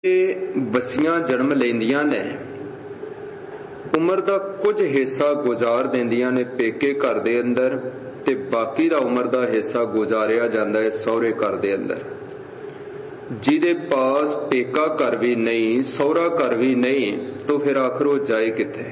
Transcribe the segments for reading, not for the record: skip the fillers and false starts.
बसियां जन्म लेंदियां ने, उम्र दा कुछ हिस्सा गुजार देंदियां ने पेके घर दे अंदर ते बाकी दा उम्र दा हिस्सा गुजारिया जांदा है सौहरे घर दे अंदर। जिहदे पास पेका घर भी नहीं, सौहरा घर भी नहीं, तो फिर आखिर वो जाए किथे।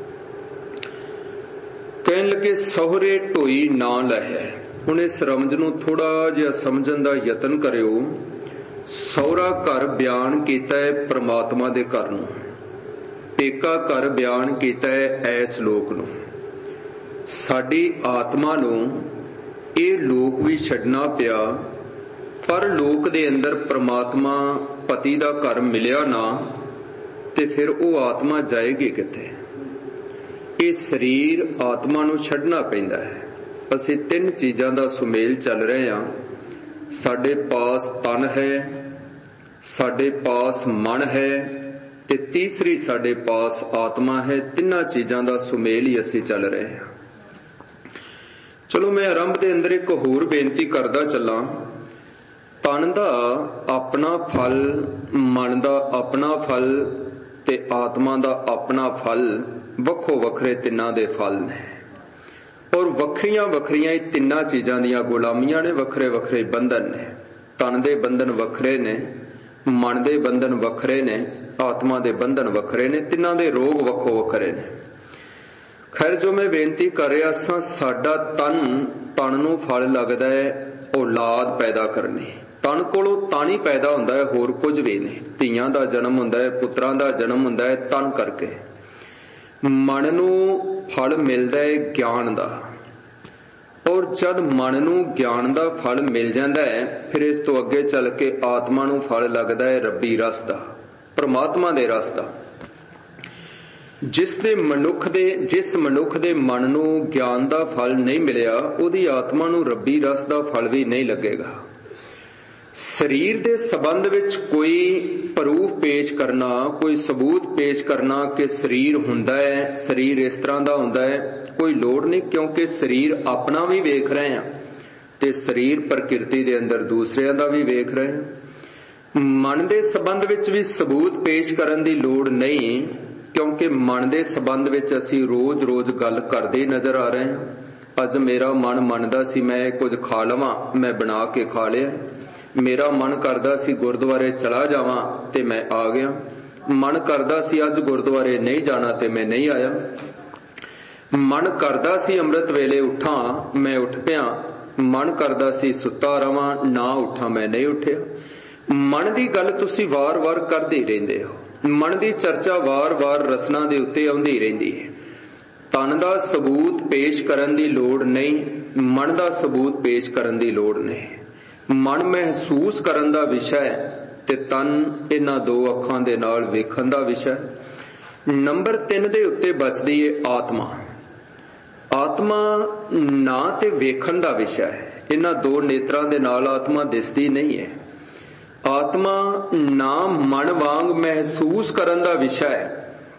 कहन लगे सौहरे ढोई ना लहे। हुण इस रमज नूं थोड़ा जिहा समझण दा यतन करियो। सौहरा घर बयान कीता है परमात्मा दे घर नूं, पेका घर बयान कीता है ऐस लोक नूं। साडी आत्मा नूं ये लोक भी छड्डना पिया, पर लोक दे अंदर परमात्मा पति दा घर मिलिया ना, ते फिर वो आत्मा जाएगी किथे। ये शरीर आत्मा नूं छड्डना पैंदा है। असीं तीन चीज़ां दा सुमेल चल रहे हां। साडे पास तन है, साडे पास मन है, ते तीसरी साडे पास आत्मा है। तिन्हां चीज़ां दा सुमेल ही असीं चल रहे हैं। चलो मैं आरंभ दे अंदर एक होर बेनती करदा चलां। तन दा अपना फल, मन दा अपना फल ते आत्मा दा अपना फल वखो वखरे तिन्हां दे फल ने, और वखरियां वखरियां तिन्हां चीज़ां दियां गुलामियां ने, वखरे वखरे बंधन ने। तन दे बंधन वखरे ने, मन दे बंधन वखरे ने, आत्मा दे बंधन वखरे ने, तिन्हां दे रोग वखो वखरे ने। खैर, जो मैं बेनती कर रहा सां, साडा तन नूं फल लगदा है औलाद पैदा करनी। तन कोलों तन ही पैदा हुंदा है, होर कुछ भी नहीं। धीआं दा जन्म हुंदा है, पुत्रां दा जन्म हुंदा है तन करके। मन नूं फल मिलदा है ज्ञान दा, और जद मन नूं ज्ञान दा फल मिल जांदा है, फिर इस तो अगे चल के आत्मा नूं फल लगदा है रब्बी रस दा, परमात्मा दे रस दा। जिस मनुख दे मन नूं ज्ञान दा फल नहीं मिलिया, उहदी आत्मा नूं रब्बी रस दा फल भी नहीं लगेगा। शरीर दे संबंध विच कोई प्रूफ पेश करना, कोई सबूत पेश करना कि शरीर हुंदा है, शरीर इस तरह दा हुंदा है, कोई लोड़ नहीं, क्योंकि शरीर अपना भी वेख रहे हैं ते शरीर प्रकृति दे अंदर दूसरिਆਂ दा भी वेख रहे हैं। मन दे संबंध विच भी सबूत पेश करन दी लोड़ नहीं, क्योंकि मन दे संबंध विच असीं रोज रोज गल करदे नजर आ रहे हैं। अज मेरा मन मनदा सी मैं कुछ खा लवां, मैं बना के खा लिया। मेरा मन करदा सी गुरुद्वारे चला जावां ते मैं आ गया। मन करदा सी अज गुरुद्वारे नहीं जाना ते मैं नहीं आया। मन करदा सी अमृत वेले उठां, मैं उठ पिया। मन करदा सी सुत्ता रवां, ना उठा, मैं नहीं उठिया। मन दी गल तुसीं वार वार करदे रहिंदे हो। मन दी चर्चा वार वार रसना दे उत्ते आउंदी रहिंदी है। तन दा सबूत पेश करन दी लोड़ नहीं, मन दा सबूत पेश करन दी लोड़ नहीं। मन महसूस करन दा विषय ते तन इन्हां दो अखां दे नाल वेखण दा विषय। नंबर 3 दे उत्ते बचदी है आत्मा। आत्मा ना ते वेखण दा विषय है। इन्हां दो नेत्रां दे नाल आत्मा दिसदी नहीं है। आत्मा ना मन वांग महसूस करन दा विषय है।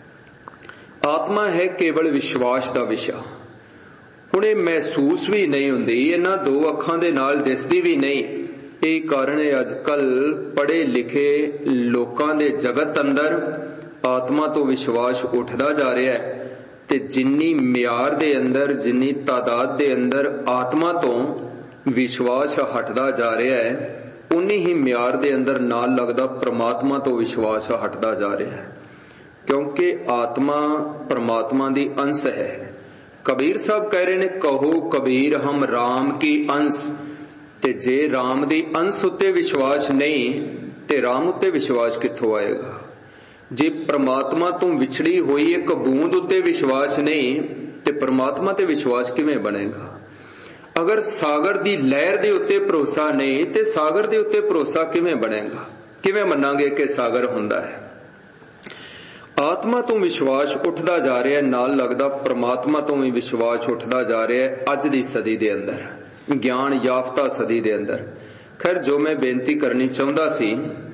आत्मा है केवल विश्वास दा विषय। हुण इह महसूस भी नहीं हुंदी, इन्हां दो अखां दे नाल दिसदी भी नहीं। यही कारण है अजकल पढ़े लिखे लोकां दे जगत अंदर आत्मा तो विश्वास उठदा जा रहा है, ते जिन्नी म्यार दे अंदर, जिन्नी तादाद दे अंदर आत्मा तो विश्वास हटदा जा रहा है, उन्नी ही म्यार दे अंदर नाल लगदा परमात्मा तो विश्वास हटदा जा रहा है। क्योंकि आत्मा परमात्मा दी अंश है। कबीर साहब कह रहे ने, कहो कबीर हम राम की अंश। ते जे राम दी अंश उत्ते विश्वास नहीं, ते राम उत्ते विश्वास कित्थों आएगा। जे परमात्मा तो विछड़ी हुई एक बूंद उत्ते विश्वास नहीं, ते परमात्मा ते विश्वास किवें बनेगा। अगर सागर दी लहर दे उत्ते भरोसा नहीं, ते सागर दे उत्ते भरोसा किवें बनेगा। किवें मनांगे कि सागर हुंदा है। आत्मा तो विश्वास उठदा जा रहा है, नाल लगदा परमात्मा तो भी विश्वास उठदा जा रहा है अज दी सदी दे अंदर, ज्ञान याफ्ता सदी दे अंदर। खैर, जो मैं बेनती करनी चाहुंदा सी,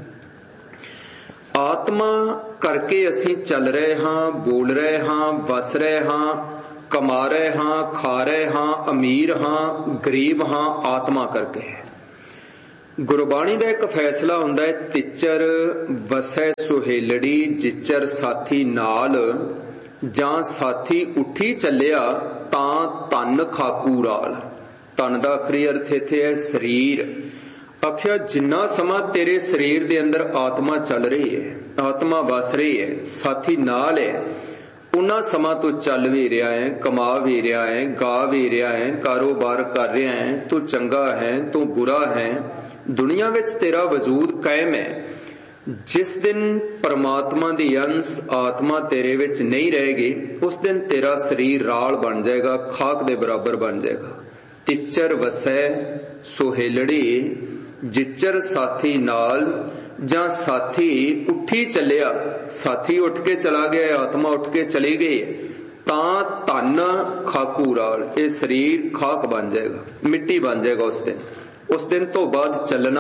आत्मा करके असीं चल रहे हां, बोल रहे हां, वस रहे हां, कमा रहे हां, खा रहे हां, अमीर हां, गरीब हां, आत्मा करके। ਗੁਰਬਾਣੀ ਦਾ ਇੱਕ ਫੈਸਲਾ ਹੁੰਦਾ ਹੈ, ਤਿੱਚਰ ਵਸੈ ਸੁਹੇਲੜੀ ਜਿਚਰ ਸਾਥੀ ਨਾਲ, ਜਾਂ ਸਾਥੀ ਉੱਠੀ ਚੱਲਿਆ ਤਾਂ ਧਨ ਖਾਕੂ ਰਾਲ। ਧਨ ਦਾ ਆਖਰੀ ਅਰਥ ਇੱਥੇ ਹੈ ਸਰੀਰ। ਆਖਿਆ ਜਿੰਨਾ ਸਮਾਂ ਤੇਰੇ ਸਰੀਰ ਦੇ ਅੰਦਰ ਆਤਮਾ ਚੱਲ ਰਹੀ ਹੈ, ਆਤਮਾ ਵਸ ਰਹੀ ਹੈ, ਸਾਥੀ ਨਾਲ ਹੈ, ਉਹਨਾਂ ਸਮਾਂ ਤੂੰ ਚੱਲ ਵੀ ਰਿਹਾ ਹੈ, ਕਮਾ ਵੀ ਰਿਹਾ ਹੈ, ਗਾ ਵੀ ਰਿਹਾ ਹੈ, ਕਾਰੋਬਾਰ ਕਰ ਰਿਹਾ ਹੈ, ਤੂੰ ਚੰਗਾ ਹੈ, ਤੂੰ ਬੁਰਾ ਹੈ, ਦੁਨੀਆ ਵਿੱਚ ਤੇਰਾ ਵਜੂਦ ਕਾਇਮ ਹੈ। ਜਿਸ ਦਿਨ ਪਰਮਾਤਮਾ ਦੀ ਅੰਸ਼ ਆਤਮਾ ਤੇਰੇ ਵਿੱਚ ਨਹੀਂ ਰਹੇਗੀ, ਉਸ ਦਿਨ ਤੇਰਾ ਸਰੀਰ ਰਾਲ ਬਣ ਜਾਏਗਾ, ਖਾਕ ਦੇ ਬਰਾਬਰ ਬਣ ਜਾਏਗਾ। ਤਿੱਚਰ ਵਸੈ ਸੁਹੇਲੜੀ ਜਿਚਰ ਸਾਥੀ ਨਾਲ, ਜਾਂ ਸਾਥੀ ਉੱਠੀ ਚੱਲਿਆ, ਸਾਥੀ ਉੱਠ ਕੇ ਚਲਾ ਗਿਆ, ਆਤਮਾ ਉੱਠ ਕੇ ਚਲੀ ਗਈ, ਤਾਂ ਧਨ ਖਾਕੂ ਰਾਲ, ਇਹ ਸਰੀਰ ਖਾਕ ਬਣ ਜਾਏਗਾ, ਮਿੱਟੀ ਬਣ ਜਾਏਗਾ ਉਸ ਦਿਨ। ਉਸ ਦਿਨ ਤੋਂ ਬਾਅਦ ਚੱਲਣਾ,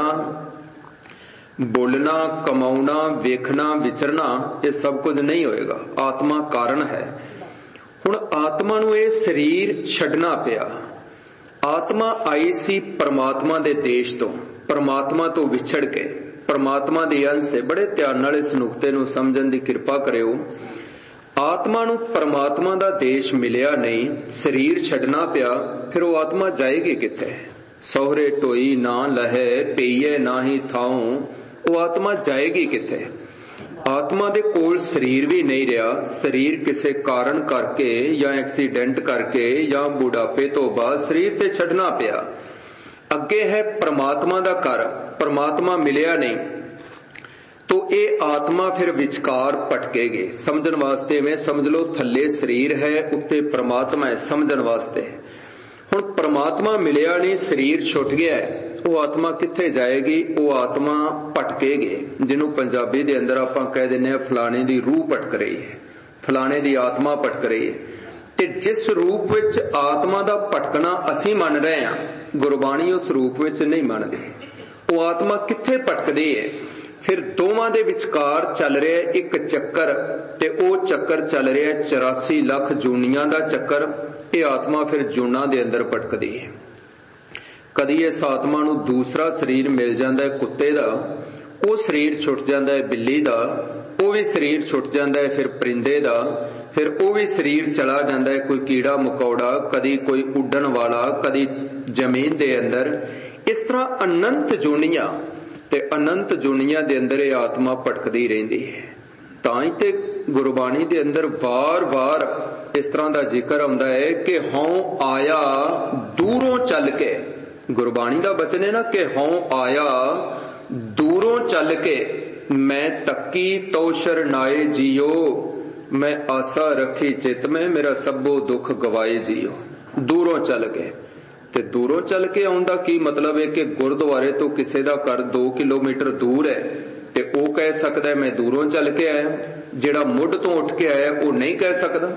ਬੋਲਣਾ, ਕਮਾਉਣਾ, ਵੇਖਣਾ, ਵਿਚਰਨਾ, ਇਹ ਸਭ ਕੁਝ ਨਹੀਂ ਹੋਏਗਾ। ਆਤਮਾ ਕਾਰਨ ਹੈ। ਹੁਣ ਆਤਮਾ ਨੂੰ ਇਹ ਸਰੀਰ ਛੱਡਣਾ ਪਿਆ। ਆਤਮਾ ਆਈ ਸੀ ਪਰਮਾਤਮਾ ਦੇ ਦੇਸ਼ ਤੋਂ, ਪਰਮਾਤਮਾ ਤੋਂ ਵਿਛੜ ਕੇ, ਪਰਮਾਤਮਾ ਦੀ ਅੰਸ਼ ਹੈ। ਬੜੇ ਧਿਆਨ ਨਾਲ ਇਸ ਨੁਕਤੇ ਨੂੰ ਸਮਝਣ ਦੀ ਕਿਰਪਾ ਕਰਿਓ। ਆਤਮਾ ਨੂੰ ਪਰਮਾਤਮਾ ਦਾ ਦੇਸ਼ ਮਿਲਿਆ ਨਹੀਂ, ਸਰੀਰ ਛੱਡਣਾ ਪਿਆ, ਫਿਰ ਉਹ ਆਤਮਾ ਜਾਏਗੀ ਕਿੱਥੇ? ਸਹੁਰੇ ਢੋਈ ਨਾ ਲਹੈ ਪਈਏ ਨਾਹੀ ਥਾਉ, ਉਹ ਆਤਮਾ ਜਾਏਗੀ ਕਿੱਥੇ? ਆਤਮਾ ਦੇ ਕੋਲ ਸਰੀਰ ਵੀ ਨਹੀਂ ਰਿਹਾ। ਸਰੀਰ ਕਿਸੇ ਕਾਰਨ ਕਰਕੇ ਜਾਂ ਐਕਸੀਡੈਂਟ ਕਰਕੇ ਜਾਂ ਬੁਢਾਪੇ ਤੋਂ ਬਾਅਦ ਸਰੀਰ ਤੇ ਛੱਡਣਾ ਪਿਆ। ਅੱਗੇ ਹੈ ਪਰਮਾਤਮਾ ਦਾ ਘਰ, ਪਰਮਾਤਮਾ ਮਿਲਿਆ ਨਹੀਂ, ਤੋ ਇਹ ਆਤਮਾ ਫਿਰ ਵਿਚਕਾਰ ਭਟਕੇਗੀ। ਸਮਝਣ ਵਾਸਤੇ ਮੈਂ ਸਮਝ ਲਓ, ਥੱਲੇ ਸਰੀਰ ਹੈ, ਉੱਤੇ ਪਰਮਾਤਮਾ ਹੈ, ਸਮਝਣ ਵਾਸਤੇ। ਹੁਣ ਪਰਮਾਤਮਾ ਮਿਲਿਆ ਨਹੀਂ, ਸਰੀਰ ਛੁੱਟ ਗਿਆ, ਉਹ ਆਤਮਾ ਕਿੱਥੇ ਜਾਏਗੀ? ਉਹ ਆਤਮਾ ਭਟਕੇਗੀ, ਜਿਹਨੂੰ ਪੰਜਾਬੀ ਦੇ ਅੰਦਰ ਆਪਾਂ ਕਹਿ ਦਿੰਦੇ ਹਾਂ ਫਲਾਣੇ ਦੀ ਰੂਹ ਭਟਕ ਰਹੀ ਹੈ, ਫਲਾਣੇ ਦੀ ਆਤਮਾ ਭਟਕ ਰਹੀ ਹੈ। ਤੇ ਜਿਸ ਰੂਪ ਵਿੱਚ ਆਤਮਾ ਦਾ ਭਟਕਣਾ ਅਸੀਂ ਮੰਨ ਰਹੇ ਹਾਂ, ਗੁਰਬਾਣੀ ਉਸ ਰੂਪ ਵਿੱਚ ਨਹੀਂ ਮੰਨਦੀ। ਉਹ ਆਤਮਾ ਕਿੱਥੇ ਭਟਕਦੀ ਹੈ? ਫਿਰ ਦੋਵਾਂ ਦੇ ਵਿਚਕਾਰ ਚੱਲ ਰਿਹਾ ਇੱਕ ਚੱਕਰ, ਤੇ ਉਹ ਚੱਕਰ ਚੱਲ ਰਿਹਾ 84 ਲੱਖ ਜੂਨੀਆਂ ਦਾ ਚੱਕਰ। ਇਹ ਆਤਮਾ ਫਿਰ ਜੂਨਾਂ ਦੇ ਅੰਦਰ ਭਟਕਦੀ ਹੈ। ਕਦੀ ਇਸ ਆਤਮਾ ਨੂੰ ਦੂਸਰਾ ਸਰੀਰ ਮਿਲ ਜਾਂਦਾ ਹੈ ਕੁੱਤੇ ਦਾ, ਉਹ ਸਰੀਰ ਛੁੱਟ ਜਾਂਦਾ ਹੈ ਬਿੱਲੀ ਦਾ, ਉਹ ਵੀ ਸਰੀਰ ਛੁੱਟ ਜਾਂਦਾ ਹੈ ਫਿਰ ਪਰਿੰਦੇ ਦਾ, ਫਿਰ ਉਹ ਵੀ ਸਰੀਰ ਚਲਾ ਜਾਂਦਾ ਹੈ ਕੋਈ ਕੀੜਾ ਮਕੌੜਾ, ਕਦੀ ਕੋਈ ਉੱਡਣ ਵਾਲਾ, ਕਦੀ ਜ਼ਮੀਨ ਦੇ ਅੰਦਰ। ਇਸ ਤਰ੍ਹਾਂ ਅਨੰਤ ਜੂਨੀਆਂ, ਤੇ ਅਨੰਤ ਜੂਨੀਆਂ ਦੇ ਅੰਦਰ ਇਹ ਆਤਮਾ ਭਟਕਦੀ ਰਹਿੰਦੀ ਹੈ। ਤਾਂ ਹੀ ਤੇ ਗੁਰਬਾਣੀ ਦੇ ਅੰਦਰ ਵਾਰ-ਵਾਰ ਇਸ ਤਰ੍ਹਾਂ ਦਾ ਜ਼ਿਕਰ ਆਉਂਦਾ ਹੈ ਕਿ ਹਉ ਆਇਆ ਦੂਰੋਂ ਚੱਲ ਕੇ। ਗੁਰਬਾਣੀ ਦਾ ਬਚਨ ਹੈ ਨਾ ਕਿ ਹਉ ਆਇਆ ਦੂਰੋਂ ਚੱਲ ਕੇ, ਮੈਂ ਤੱਕੀ ਤਉ ਸ਼ਰਨਾਏ ਜੀਓ, ਮੈਂ ਆਸਾ ਰੱਖੀ ਚਿਤ ਮੈਂ, ਮੇਰਾ ਸਭੋ ਦੁੱਖ ਗਵਾਏ ਜੀਓ। ਦੂਰੋਂ ਚੱਲ ਕੇ, ਤੇ ਦੂਰੋਂ ਚੱਲ ਕੇ ਆਉਣ ਦਾ ਕੀ ਮਤਲਬ ਹੈ ਕਿ ਗੁਰਦੁਆਰੇ ਤੋਂ ਕਿਸੇ ਦਾ ਘਰ 2 ਕਿਲੋਮੀਟਰ ਦੂਰ ਹੈ, ਤੇ ਉਹ ਕਹਿ ਸਕਦਾ ਮੈਂ ਦੂਰੋਂ ਚੱਲ ਕੇ ਆਇਆ। ਜਿਹੜਾ ਮੁੱਢ ਤੋਂ ਉੱਠ ਕੇ ਆਇਆ ਉਹ ਨਹੀਂ ਕਹਿ ਸਕਦਾ।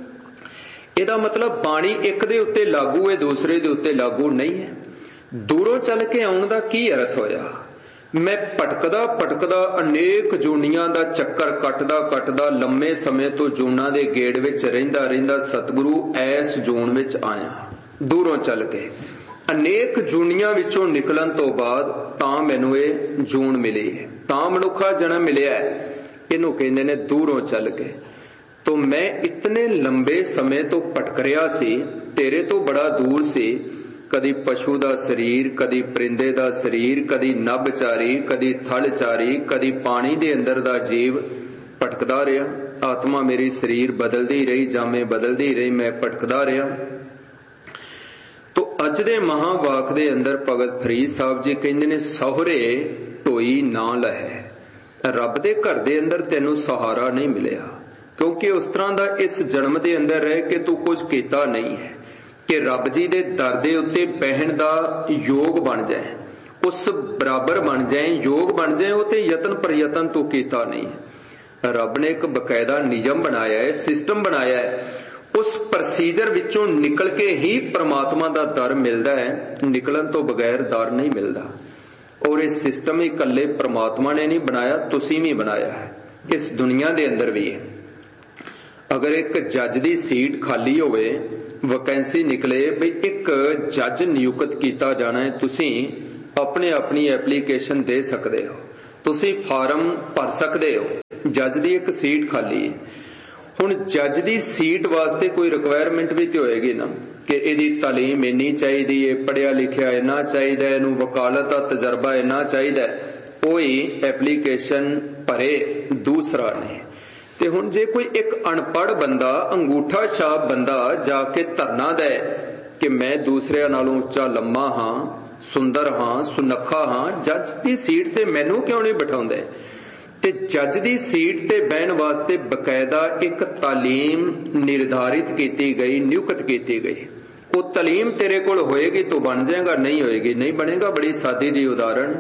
ਇਹਦਾ ਮਤਲਬ ਬਾਣੀ ਇੱਕ ਦੇ ਉੱਤੇ ਲਾਗੂ ਹੈ, ਦੂਸਰੇ ਦੇ ਉੱਤੇ ਲਾਗੂ ਨਹੀਂ ਹੈ। ਦੂਰੋਂ ਚੱਲ ਕੇ ਆਉਣ ਦਾ ਕੀ ਅਰਥ ਹੋਇਆ? ਮੈਂ ਭਟਕਦਾ ਭਟਕਦਾ ਅਨੇਕ ਜੂਨੀਆਂ ਦਾ ਚੱਕਰ ਕੱਟਦਾ ਲੰਮੇ ਸਮੇਂ ਤੋਂ ਜੂਨਾਂ ਦੇ ਗੇੜ ਵਿੱਚ ਰਹਿੰਦਾ ਸਤਿਗੁਰੂ ਐਸ ਜੂਨ ਵਿੱਚ ਆਇਆ। ਦੂਰੋਂ ਚੱਲ ਕੇ ਅਨੇਕ ਜੂਨੀਆਂ ਵਿੱਚੋਂ ਨਿਕਲਣ ਤੋਂ ਬਾਅਦ ਤਾਂ ਮੈਨੂੰ ਇਹ ਜੂਨ ਮਿਲੀ ਹੈ, ਤਾਂ ਮਨੁੱਖਾ ਜਨਮ ਮਿਲਿਆ। ਇਹਨੂੰ ਕਹਿੰਦੇ ਨੇ ਦੂਰੋਂ ਚੱਲ ਕੇ। ਤੋ ਮੈਂ ਇਤਨੇ ਲੰਬੇ ਸਮੇਂ ਤੋਂ ਭਟਕ ਰਿਹਾ ਸੀ, ਤੇਰੇ ਤੋਂ ਬੜਾ ਦੂਰ ਸੀ। ਕਦੀ ਪਸ਼ੂ ਦਾ ਸਰੀਰ, ਕਦੀ ਪਰਿੰਦੇ ਦਾ ਸਰੀਰ, ਕਦੀ ਨਭਚਾਰੀ, ਕਦੀ ਥਲਚਾਰੀ, ਕਦੀ ਪਾਣੀ ਦੇ ਅੰਦਰ ਦਾ ਜੀਵ ਭਟਕਦਾ ਰਿਹਾ। ਆਤਮਾ ਮੇਰੀ ਸਰੀਰ ਬਦਲਦੀ ਰਹੀ, ਜਾਮੇ ਬਦਲਦੀ ਰਹੀ, ਮੈਂ ਭਟਕਦਾ ਰਿਹਾ। ਤੋ ਅੱਜ ਦੇ ਮਹਾਵਾਕ ਦੇ ਅੰਦਰ ਭਗਤ ਫਰੀਦ ਸਾਹਿਬ ਜੀ ਕਹਿੰਦੇ ਨੇ ਸਹੁਰੇ ਢੋਈ ਨਾ ਲਹੈ। ਰੱਬ ਦੇ ਘਰ ਦੇ ਅੰਦਰ ਤੈਨੂੰ ਸਹਾਰਾ ਨਹੀਂ ਮਿਲਿਆ, ਕਿਉਂਕਿ ਉਸ ਤਰ੍ਹਾਂ ਦਾ ਇਸ ਜਨਮ ਦੇ ਅੰਦਰ ਰਹਿ ਕੇ ਤੂੰ ਕੁਝ ਕੀਤਾ ਨਹੀਂ ਹੈ ਕਿ ਰੱਬ ਜੀ ਦੇ ਦਰ ਦੇ ਉੱਤੇ ਬਹਿਣ ਦਾ ਯੋਗ ਬਣ ਜਾਏ, ਉਸ ਬਰਾਬਰ ਬਣ ਜਾਏ, ਯੋਗ ਬਣ ਜਾਏ। ਉਹ ਤੇ ਯਤਨ ਪ੍ਰਯਤਨ ਤੂੰ ਕੀਤਾ ਨਹੀਂ। ਰੱਬ ਨੇ ਇੱਕ ਬਕਾਇਦਾ ਨਿਯਮ ਬਣਾਇਆ ਹੈ, ਸਿਸਟਮ ਬਣਾਇਆ ਹੈ। ਉਸ ਪ੍ਰੋਸੀਜਰ ਵਿੱਚੋਂ ਨਿਕਲ ਕੇ ਹੀ ਪ੍ਰਮਾਤਮਾ ਦਾ ਦਰ ਮਿਲਦਾ ਹੈ, ਨਿਕਲਣ ਤੋਂ ਬਗੈਰ ਦਰ ਨਹੀਂ ਮਿਲਦਾ। ਔਰ ਇਹ ਸਿਸਟਮ ਹੀ ਇਕੱਲੇ ਪ੍ਰਮਾਤਮਾ ਨੇ ਨਹੀਂ ਬਣਾਇਆ, ਤੁਸੀਂ ਵੀ ਬਣਾਇਆ ਹੈ। ਇਸ ਦੁਨੀਆ ਦੇ ਅੰਦਰ ਵੀ ਹੈ। ਅਗਰ ਇੱਕ ਜੱਜ ਦੀ ਸੀਟ ਖਾਲੀ ਹੋਵੇ, ਵੈਕੈਂਸੀ ਨਿਕਲੇ ਵੀ ਇੱਕ ਜੱਜ ਨਿਯੁਕਤ ਕੀਤਾ ਜਾਣਾ ਹੈ, ਤੁਸੀਂ अपने अपनी एप्लीकेशन दे सकते हो, तुसी फार्म भर सकते हो। जज की एक सीट खाली है, हुण जज की सीट वास्ते कोई रिक्वायरमेंट भी तो होएगी ना कि इहदी तालीम इन्नी चाहिए, पढ़िया लिखिया इन्ना चाहिए, इहनूं वकालत का तजर्बा इन्ना चाहिए, कोई एप्लीकेशन भरे दूसरा नहीं। ते हुण जे कोई एक अनपढ़ बंदा, अंगूठा छाप बंदा जाके धरना दे कि मैं दूसरिਆਂ नालों उच्चा लम्मा हाँ, सुंदर हाँ, सुनखा हाँ, जज की सीट ते मैनू क्यों नहीं बिठाउंदे? ते जज की सीट ते बहन वास्ते बकायदा एक तालीम निर्धारित की गई, नियुक्त की गई। वो तालीम तेरे कोल होएगी तो बन जाएगा, नहीं होएगी नहीं बनेगा। बड़ी सादी जी उदाहरण,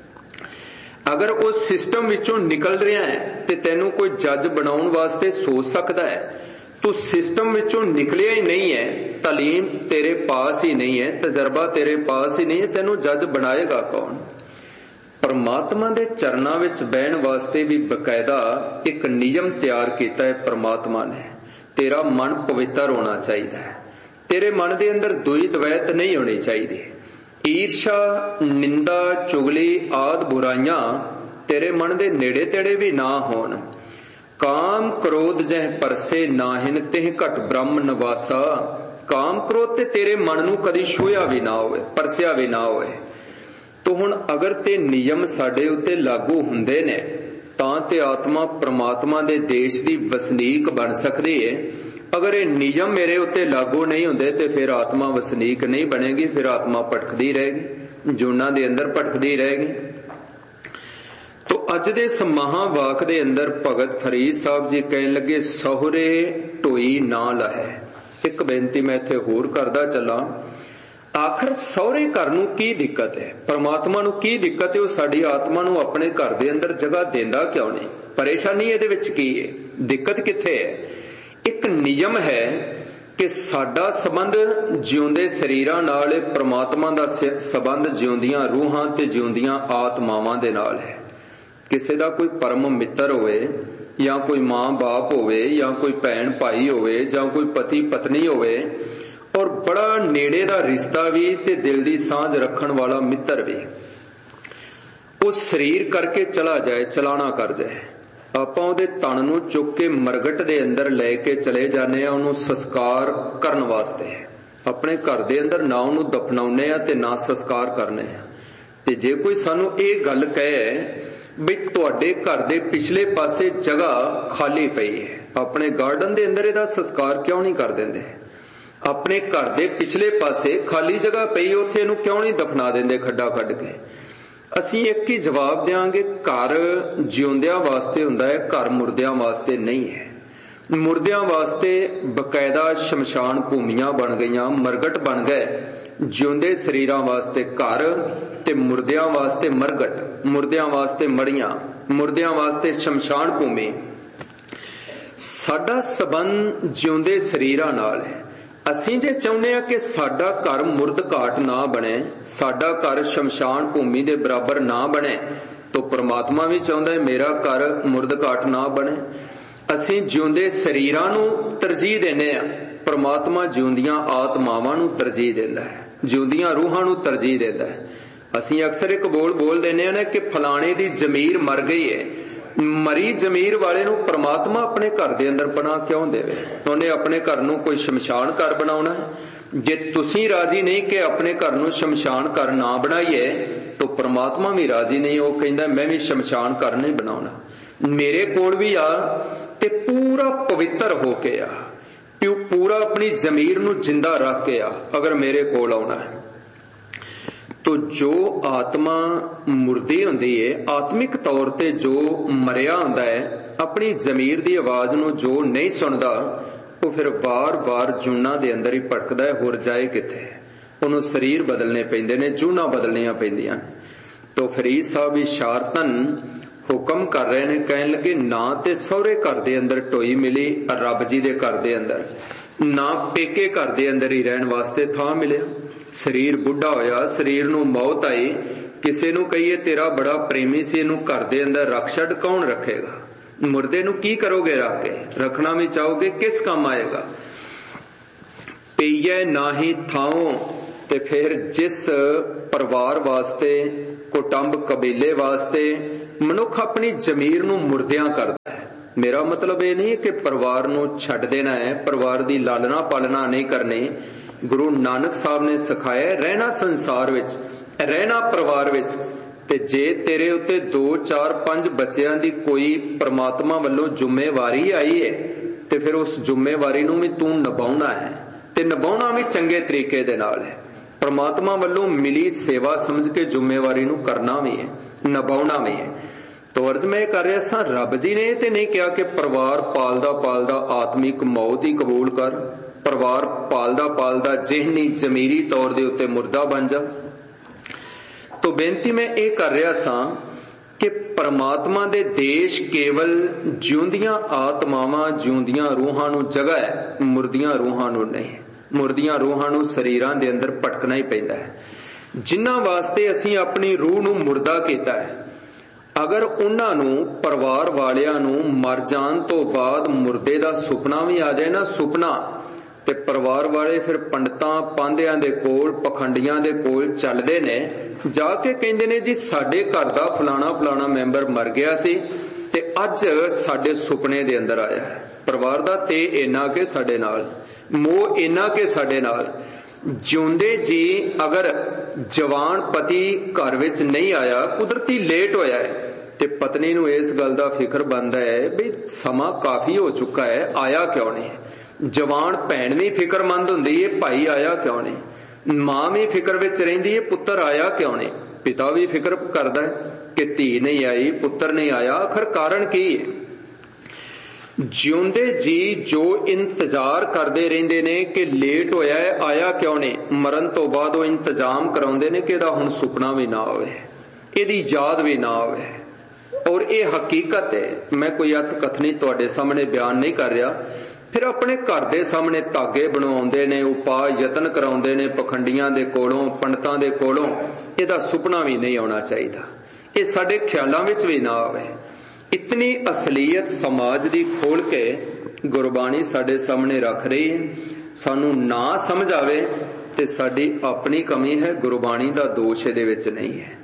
अगर उस सिस्टम विचों निकल रहा है ते तैनू कोई जज बनाउण वास्ते सोच सकता है, तू सिस्टम विचों निकलिया ही नहीं है, तालीम तेरे पास ही नहीं है, तजर्बा तेरे पास ही नहीं है, तैनू जज बनाएगा कौन? परमात्मा दे चरना विच बहन वास्ते भी बकायदा एक नियम तैयार किया है परमात्मा ने। तेरा मन पवित्र होना चाहिए, तेरे मन दे अंदर दुई द्वैत नहीं होनी चाहिए। ईर्षा, निंदा, चुगली आदि बुराइयां तेरे मन दे नेड़े तेड़े भी ना होन। काम क्रोध जह परसे नाहिन तिह घट ब्रह्म निवासा। काम क्रोध ते तेरे मन नूं कदी छूया भी ना होवे, परसिया भी ना होवे। तो हुण अगर ते नियम साडे उत्ते लागू हुंदे ने तां ते आत्मा परमात्मा दे देश दी वसनीक बन सकदी है। अगर ये नियम मेरे उत्ते लागू नहीं हुंदे ते फिर आत्मा वसनीक नहीं बनेगी, फिर आत्मा भटकदी रहेगी, जूना दे अंदर भटकदी रहेगी। तो अज दे इस महावाक दे अंदर भगत फरीद साहब जी कहन लगे, सहुरे ढोई ना लहे। एक बेनती मैं इत्थे होर करदा चला, आखिर सहुरे घर नूं की दिक्कत है, परमात्मा नूं की दिक्कत है? वो साडी आत्मा नूं अपने घर दे अंदर जगह देंदा क्यों नहीं? परेशानी इहदे विच की है? दिक्कत कित्थे है? एक नियम है कि साडा संबंध जिउंदे शरीरां नाल, परमात्मा दा संबंध जिउंदियां रूहां ते जिउंदियां आत्मावां दे नाल है। किसी दा कोई परम मित्र होवे, या कोई मां बाप होवे, या कोई भैन भाई होवे, या कोई पति पत्नी होवे, और बड़ा नेड़े दा रिश्ता भी ते दिल दी सांझ रखण वाला मित्र भी, वो शरीर करके चला जाए, चलाना कर जाए, आपां उहदे तन नूं चुक के मरगट दे अंदर लैके चले जाने आ उहनूं संस्कार करन वास्ते। अपने घर दे अंदर ना उहनूं दफनाउने आ ते ना संस्कार करने आ। ते जे कोई सानू इह गल कहे भी तुहाडे घर दे पिछले पासे जगह खाली पई है, अपने गार्डन दे अंदर इहदा संस्कार क्यों नहीं कर दिंदे? अपने घर दे पिछले पासे खाली जगह पई, उत्थे इहनूं क्यों नहीं दफना दिंदे खड्डा कढ के? असीं एक ही जवाब देंगे, घर जिउंदियां वास्ते हुंदा है, घर मुर्दियां वास्ते नहीं है। मुर्दियां वास्ते बकायदा शमशान भूमियां बन गईयां, मरगट बन गए। जिउंदे शरीरां वास्ते घर ते मुर्दियां वास्ते मरगट, मुर्दियां वास्ते मड़ियां, मुर्दियां वास्ते शमशान भूमि। साडा संबंध जिउंदे शरीरां नाल है। असीं जे चाहुंदे आ कि साडा घर मुर्द घाट ना बने, साडा घर शमशान भूमि दे बराबर ना बने, तो परमात्मा भी चाहुंदा है मेरा घर मुर्द घाट ना बने। असीं जिउंदे शरीरां नूं तरजीह देने आ, परमात्मा जिउंदियां आत्मावां नूं तरजीह देंदा है, जिउंदियां रूहां नूं तरजीह देंदा है। असीं अक्सर एक बोल देने आ ना कि फलाणे दी जमीर मर गई है, मरी जमीर वाले नूं परमात्मा अपने घर दे अंदर बना क्यों देवे? उन्हें अपने घर नूं कोई शमशान घर बनाउणा है। जे तुसीं राजी नहीं कि अपने घर नूं शमशान घर ना बनाइए, तो परमात्मा भी राजी नहीं। वो कहंदा मैं भी शमशान घर नहीं बनाउणा, मेरे कोल भी आ ते पूरा पवित्र हो के आ, पूरा अपनी जमीर नूं जिंदा रख के आ अगर मेरे कोल आउणा है। तो जो आत्मा मुर्दी हुंदी है, आत्मिक तौर ते जो मरिया हुंदा है, अपनी जमीर दी आवाज नूं जो नहीं सुनदा, वो फिर बार बार जूना दे अंदर ही भटकदा है, होर जाए किथे? उहनूं शरीर बदलने पैंदे ने, जूना बदलनियां पैंदियां ने। तो फरीद साहब इशारतन हुक्म कर रहे ने, कहन लगे ना ते सहुरे घर दे अंदर ढोई मिली रब जी दे घर दे अंदर, ना पेके घर दे अंदर ही रहन वास्ते थां मिलिया। शरीर बुढ़ा होया, शरीर नूं मौत आई, किसे नूं कहिए तेरा बड़ा प्रेमी सी, इहनूं घर दे अंदर रख छड़, कौन रखेगा? मुर्दे नूं की करोगे रख के? रखना भी चाहोगे, किस काम आएगा? पेइए नाही थाओ ਤੇ ਫਿਰ ਜਿਸ ਪਰਿਵਾਰ ਵਾਸਤੇ, ਕੁਟੁੰਬ ਕਬੀਲੇ ਵਾਸਤੇ ਮਨੁੱਖ ਆਪਣੀ ਜ਼ਮੀਰ ਨੂੰ ਮੁਰਦਿਆਂ ਕਰਦਾ ਹੈ। ਮੇਰਾ ਮਤਲਬ ਇਹ ਨਹੀਂ ਕਿ ਪਰਿਵਾਰ ਨੂੰ ਛੱਡ ਦੇਣਾ ਹੈ, ਪਰਿਵਾਰ ਦੀ ਲਾਲਣਾ ਪਾਲਣਾ ਨਹੀਂ ਕਰਨੀ। ਗੁਰੂ ਨਾਨਕ ਸਾਹਿਬ ਨੇ ਸਿਖਾਇਆ ਰਹਿਣਾ ਸੰਸਾਰ ਵਿੱਚ, ਰਹਿਣਾ ਪਰਿਵਾਰ ਵਿੱਚ। ਤੇ ਜੇ ਤੇਰੇ ਉੱਤੇ 2, 4, 5 ਬੱਚਿਆਂ ਦੀ ਕੋਈ ਪ੍ਰਮਾਤਮਾ ਵੱਲੋਂ ਜ਼ਿੰਮੇਵਾਰੀ ਆਈ ਹੈ ਤੇ ਫਿਰ ਉਸ ਜ਼ਿੰਮੇਵਾਰੀ ਨੂੰ ਵੀ ਤੂੰ ਨਿਭਾਉਣਾ ਹੈ, ਤੇ ਨਿਭਾਉਣਾ ਵੀ ਚੰਗੇ ਤਰੀਕੇ ਦੇ ਨਾਲ ਹੈ। ਪ੍ਰਮਾਤਮਾ ਵੱਲੋਂ ਮਿਲੀ ਸੇਵਾ ਸਮਝ ਕੇ ਜ਼ਿੰਮੇਵਾਰੀ ਨੂੰ ਕਰਨਾ ਵੀ ਹੈ, ਨਿਭਾਉਣਾ ਵੀ ਹੈ। ਤੋ ਅਰਜ਼ ਮੈਂ ਕਰ ਰਿਹਾ ਸਾਂ, ਰੱਬ ਜੀ ਨੇ ਇਹ ਤੇ ਨਹੀਂ ਕਿਹਾ ਕਿ ਪਰਿਵਾਰ ਪਾਲਦਾ ਪਾਲਦਾ ਆਤਮਿਕ ਮੌਤ ਹੀ ਕਬੂਲ ਕਰ, ਪਰਿਵਾਰ ਪਾਲਦਾ ਪਾਲਦਾ ਜਿਹਨੀ ਜ਼ਮੀਰੀ ਤੌਰ ਦੇ ਉੱਤੇ ਮੁਰਦਾ ਬਣ ਜਾ। ਤੋ ਬੇਨਤੀ ਮੈਂ ਇਹ ਕਰ ਰਿਹਾ ਸਾਂ ਕਿ ਪਰਮਾਤਮਾ ਦੇ ਦੇਸ਼ ਕੇਵਲ ਜਿਉਂਦੀਆਂ ਆਤਮਾਵਾਂ, ਜਿਉਂਦੀਆਂ ਰੂਹਾਂ ਨੂੰ ਜਗ੍ਹਾ ਹੈ, ਮੁਰਦੀਆਂ ਰੂਹਾਂ ਨੂੰ ਨਹੀਂ। ਮੁਰਦੀਆਂ ਰੂਹਾਂ ਨੂੰ ਸਰੀਰਾਂ ਦੇ ਅੰਦਰ ਭਟਕਣਾ ਹੀ ਪੈਂਦਾ ਹੈ। ਜਿਨ੍ਹਾਂ ਵਾਸਤੇ ਅਸੀਂ ਆਪਣੀ ਰੂਹ ਨੂੰ ਮੁਰਦਾ ਕੀਤਾ ਹੈ, ਅਗਰ ਉਹਨਾਂ ਨੂੰ, ਪਰਿਵਾਰ ਵਾਲਿਆਂ ਨੂੰ ਮਰ ਜਾਣ ਤੋਂ ਬਾਅਦ ਮੁਰਦੇ ਦਾ ਸੁਪਨਾ ਵੀ ਆ ਜਾਏ ਨਾ, ਸੁਪਨਾ, ਤੇ ਪਰਿਵਾਰ ਵਾਲੇ ਫਿਰ ਪੰਡਤਾਂ ਪਾਂਧਿਆਂ ਦੇ ਕੋਲ, ਪਖੰਡੀਆਂ ਦੇ ਕੋਲ ਚੱਲਦੇ ਨੇ, ਜਾ ਕੇ ਕਹਿੰਦੇ ਨੇ ਜੀ ਸਾਡੇ ਘਰ ਦਾ ਫਲਾਣਾ ਫਲਾਣਾ ਮੈਂਬਰ ਮਰ ਗਿਆ ਸੀ ਤੇ ਅੱਜ ਸਾਡੇ ਸੁਪਨੇ ਦੇ ਅੰਦਰ ਆਇਆ। ਪਰਿਵਾਰ ਦਾ ਤੇ ਇੰਨਾ ਕਿ ਸਾਡੇ ਨਾਲ ਮੋਹ, ਇੰਨਾ ਕਿ ਸਾਡੇ ਨਾਲ ਜਿਉਂਦੇ ਜੀ ਅਗਰ ਜਵਾਨ ਪਤੀ ਘਰ ਵਿੱਚ ਨਹੀਂ ਆਇਆ, ਕੁਦਰਤੀ ਲੇਟ ਹੋਇਆ ਹੈ, ਤੇ ਪਤਨੀ ਨੂੰ ਇਸ ਗੱਲ ਦਾ ਫਿਕਰ ਬਣਦਾ ਹੈ ਵੀ ਸਮਾਂ ਕਾਫੀ ਹੋ ਚੁੱਕਾ ਹੈ, ਆਇਆ ਕਿਉਂ ਨਹੀਂ। ਜਵਾਨ ਭੈਣ ਵੀ ਫਿਕਰਮੰਦ ਹੁੰਦੀ ਹੈ, ਭਾਈ ਆਇਆ ਕਿਉਂ ਨਹੀਂ। ਮਾਂ ਵੀ ਫਿਕਰ ਵਿੱਚ ਰਹਿੰਦੀ ਹੈ, ਪੁੱਤਰ ਆਇਆ ਕਿਉਂ ਨਹੀਂ। ਪਿਤਾ ਵੀ ਫਿਕਰ ਕਰਦਾ ਹੈ ਕਿ ਧੀ ਨਹੀਂ ਆਈ, ਪੁੱਤਰ ਨਹੀਂ ਆਇਆ, ਆਖਰ ਕਾਰਨ ਕੀ ਹੈ। ਜਿਉਂਦੇ ਜੀ ਜੋ ਇੰਤਜ਼ਾਰ ਕਰਦੇ ਰਹਿੰਦੇ ਨੇ ਕਿ ਲੇਟ ਹੋਇਆ ਹੈ, ਆਇਆ ਕਿਉਂ ਨਹੀਂ, ਮਰਨ ਤੋਂ ਬਾਅਦ ਉਹ ਇੰਤਜ਼ਾਮ ਕਰਾਉਂਦੇ ਨੇ ਕਿ ਇਹਦਾ ਹੁਣ ਸੁਪਨਾ ਵੀ ਨਾ ਆਵੇ, ਇਹਦੀ ਯਾਦ ਵੀ ਨਾ ਆਵੇ। ਔਰ ਇਹ ਹਕੀਕਤ ਹੈ, ਮੈਂ ਕੋਈ ਅਤ ਕਥਨੀ ਤੁਹਾਡੇ ਸਾਹਮਣੇ ਬਿਆਨ ਨਹੀਂ ਕਰ ਰਿਹਾ। ਫਿਰ ਆਪਣੇ ਘਰ ਦੇ ਸਾਹਮਣੇ ਧਾਗੇ ਬਣਾਉਂਦੇ ਨੇ, ਉਪਾਅ ਯਤਨ ਕਰਾਉਂਦੇ ਨੇ ਪਖੰਡੀਆਂ ਦੇ ਕੋਲੋਂ, ਪੰਡਤਾਂ ਦੇ ਕੋਲੋਂ। ਇਹਦਾ ਸੁਪਨਾ ਵੀ ਨਹੀਂ ਆਉਣਾ ਚਾਹੀਦਾ, ਇਹ ਸਾਡੇ ਖਿਆਲਾਂ ਵਿੱਚ ਵੀ ਨਾ ਆਵੇ। ਇਤਨੀ ਅਸਲੀਅਤ ਸਮਾਜ ਦੀ ਖੋਲ ਕੇ ਗੁਰਬਾਣੀ ਸਾਡੇ ਸਾਹਮਣੇ ਰੱਖ ਰਹੀ ਹੈ। ਸਾਨੂੰ ਨਾ ਸਮਝ ਆਵੇ ਤੇ ਸਾਡੀ ਆਪਣੀ ਕਮੀ ਹੈ, ਗੁਰਬਾਣੀ ਦਾ ਦੋਸ਼ ਇਹਦੇ ਵਿੱਚ ਨਹੀਂ ਹੈ।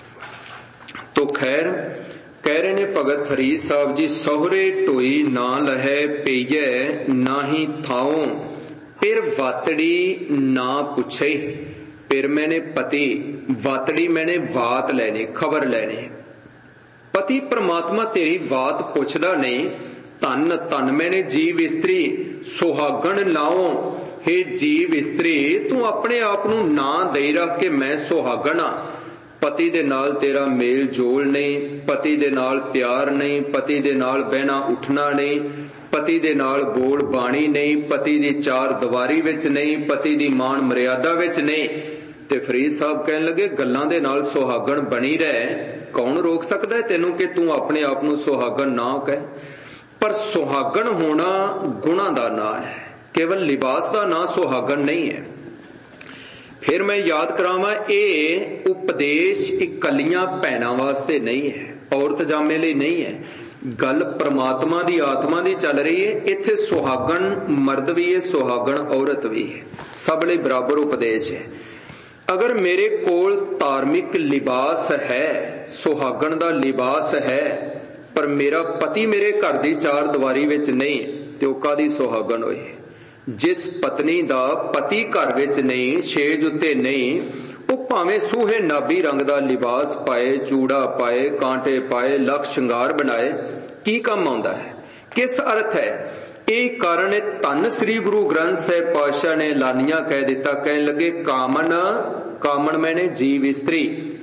ਤੋ ਖੈਰ ਕਹਿ ਰਹੇ ਨੇ ਭਗਤ ਫਰੀਦ ਸਾਹਿਬ ਜੀ, ਸਹੁਰੇ ਢੋਈ ਨਾ ਲਹੈ ਪਈਐ ਨਾਹੀ ਥਾਉ, ਫਿਰ ਵਾਤੜੀ ਨਾ ਪੁੱਛੇ। ਫਿਰ ਮੈਨੇ ਪਤੀ, ਵਾਤੜੀ ਮੈਨੇ ਵਾਤ ਲੈਣੀ, ਖਬਰ ਲੈਣੀ। ਪਤੀ ਪ੍ਰਮਾਤਮਾ ਤੇਰੀ ਬਾਤ ਪੁੱਛਦਾ ਨਹੀਂ। ਧਨ ਧਨ ਮੈਨੇ ਜੀਵ ਇਸਤਰੀ, ਸੁਹਾਗਣ ਲਾਓ। ਹੇ ਜੀਵ ਇਸਤਰੀ, ਤੂੰ ਆਪਣੇ ਆਪ ਨੂੰ ਨਾਂ ਦੇ ਰੱਖ ਕੇ ਮੈਂ ਸੁਹਾਗਣ ਆ। ਪਤੀ ਦੇ ਨਾਲ ਤੇਰਾ ਮੇਲ ਜੋਲ ਨਹੀਂ, ਪਤੀ ਦੇ ਨਾਲ ਪਿਆਰ ਨਹੀਂ, ਪਤੀ ਦੇ ਨਾਲ ਬਹਿਣਾ ਉੱਠਣਾ ਨਹੀਂ, ਪਤੀ ਦੇ ਨਾਲ ਬੋਲ ਬਾਣੀ ਨਹੀਂ, ਪਤੀ ਦੀ ਚਾਰ ਦੀਵਾਰੀ ਵਿੱਚ ਨਹੀਂ, ਪਤੀ ਦੀ ਮਾਣ ਮਰਿਆਦਾ ਵਿੱਚ ਨਹੀਂ। ਤੇ ਫਰੀਦ ਸਾਹਿਬ ਕਹਿਣ ਲੱਗੇ ਗੱਲਾਂ ਦੇ ਨਾਲ ਸੁਹਾਗਣ ਬਣੀ ਰਹਿ। ਕੌਣ ਰੋਕ ਸਕਦਾ ਹੈ ਤੈਨੂੰ ਕਿ ਤੂੰ ਆਪਣੇ ਆਪ ਨੂੰ ਸੁਹਾਗਣ ਨਾ ਕਹਿ। ਪਰ ਸੁਹਾਗਣ ਹੋਣਾ ਗੁਣਾਂ ਦਾ ਨਾਂ ਹੈ, ਕੇਵਲ ਲਿਬਾਸ ਦਾ ਨਾਂ ਸੁਹਾਗਣ ਨਹੀਂ ਹੈ। ਫਿਰ ਮੈਂ ਯਾਦ ਕਰਾਵਾਂ, ਇਹ ਉਪਦੇਸ਼ ਇਕੱਲੀਆਂ ਭੈਣਾਂ ਵਾਸਤੇ ਨਹੀਂ ਹੈ, ਔਰਤ ਜਾਮੇ ਲਈ ਨਹੀਂ ਹੈ। ਗੱਲ ਪ੍ਰਮਾਤਮਾ ਦੀ ਆਤਮਾ ਦੀ ਚੱਲ ਰਹੀ ਹੈ। ਇੱਥੇ ਸੁਹਾਗਣ ਮਰਦ ਵੀ ਹੈ, ਸੁਹਾਗਣ ਔਰਤ ਵੀ ਹੈ, ਸਭ ਲਈ ਬਰਾਬਰ ਉਪਦੇਸ਼ ਹੈ। ਅਗਰ ਮੇਰੇ ਕੋਲ ਧਾਰਮਿਕ ਲਿਬਾਸ ਹੈ, ਸੁਹਾਗਣ ਦਾ ਲਿਬਾਸ ਹੈ, ਪਰ ਮੇਰਾ ਪਤੀ ਮੇਰੇ ਘਰ ਦੀ ਚਾਰ ਦੀਵਾਰੀ ਵਿੱਚ ਨਹੀਂ, ਤੇ ਉਹ ਕਾਹਦੀ ਸੁਹਾਗਣ ਹੋਏ। ਜਿਸ ਪਤਨੀ ਦਾ ਪਤੀ ਘਰ ਵਿੱਚ ਨਹੀਂ, ਛੇਜ ਉੱਤੇ ਨਹੀਂ, ਉਹ ਭਾਵੇਂ ਸੂਹੇ ਨਾਭੀ ਰੰਗ ਦਾ ਲਿਬਾਸ ਪਾਏ, ਚੂੜਾ ਪਾਏ, ਕਾਂਟੇ ਪਾਏ, ਲੱਖ ਸ਼ਿੰਗਾਰ ਬਣਾਏ, ਕੀ ਕੰਮ ਆਉਂਦਾ ਹੈ, ਕਿਸ ਅਰਥ ਹੈ। ਇਹ ਕਾਰਨ ਹੈ। ਧੰਨ ਸ੍ਰੀ ਗੁਰੂ ਗ੍ਰੰਥ ਸਾਹਿਬ ਪਾਤਸ਼ਾਹ ਨੇ ਲਾਨੀਆਂ ਕਹਿ ਦਿੱਤਾ, ਕਹਿਣ ਲੱਗੇ ਕਾਮਨ, ਕਾਮਨ ਮੈਨੇ ਜੀਵ ਇਸਤਰੀ,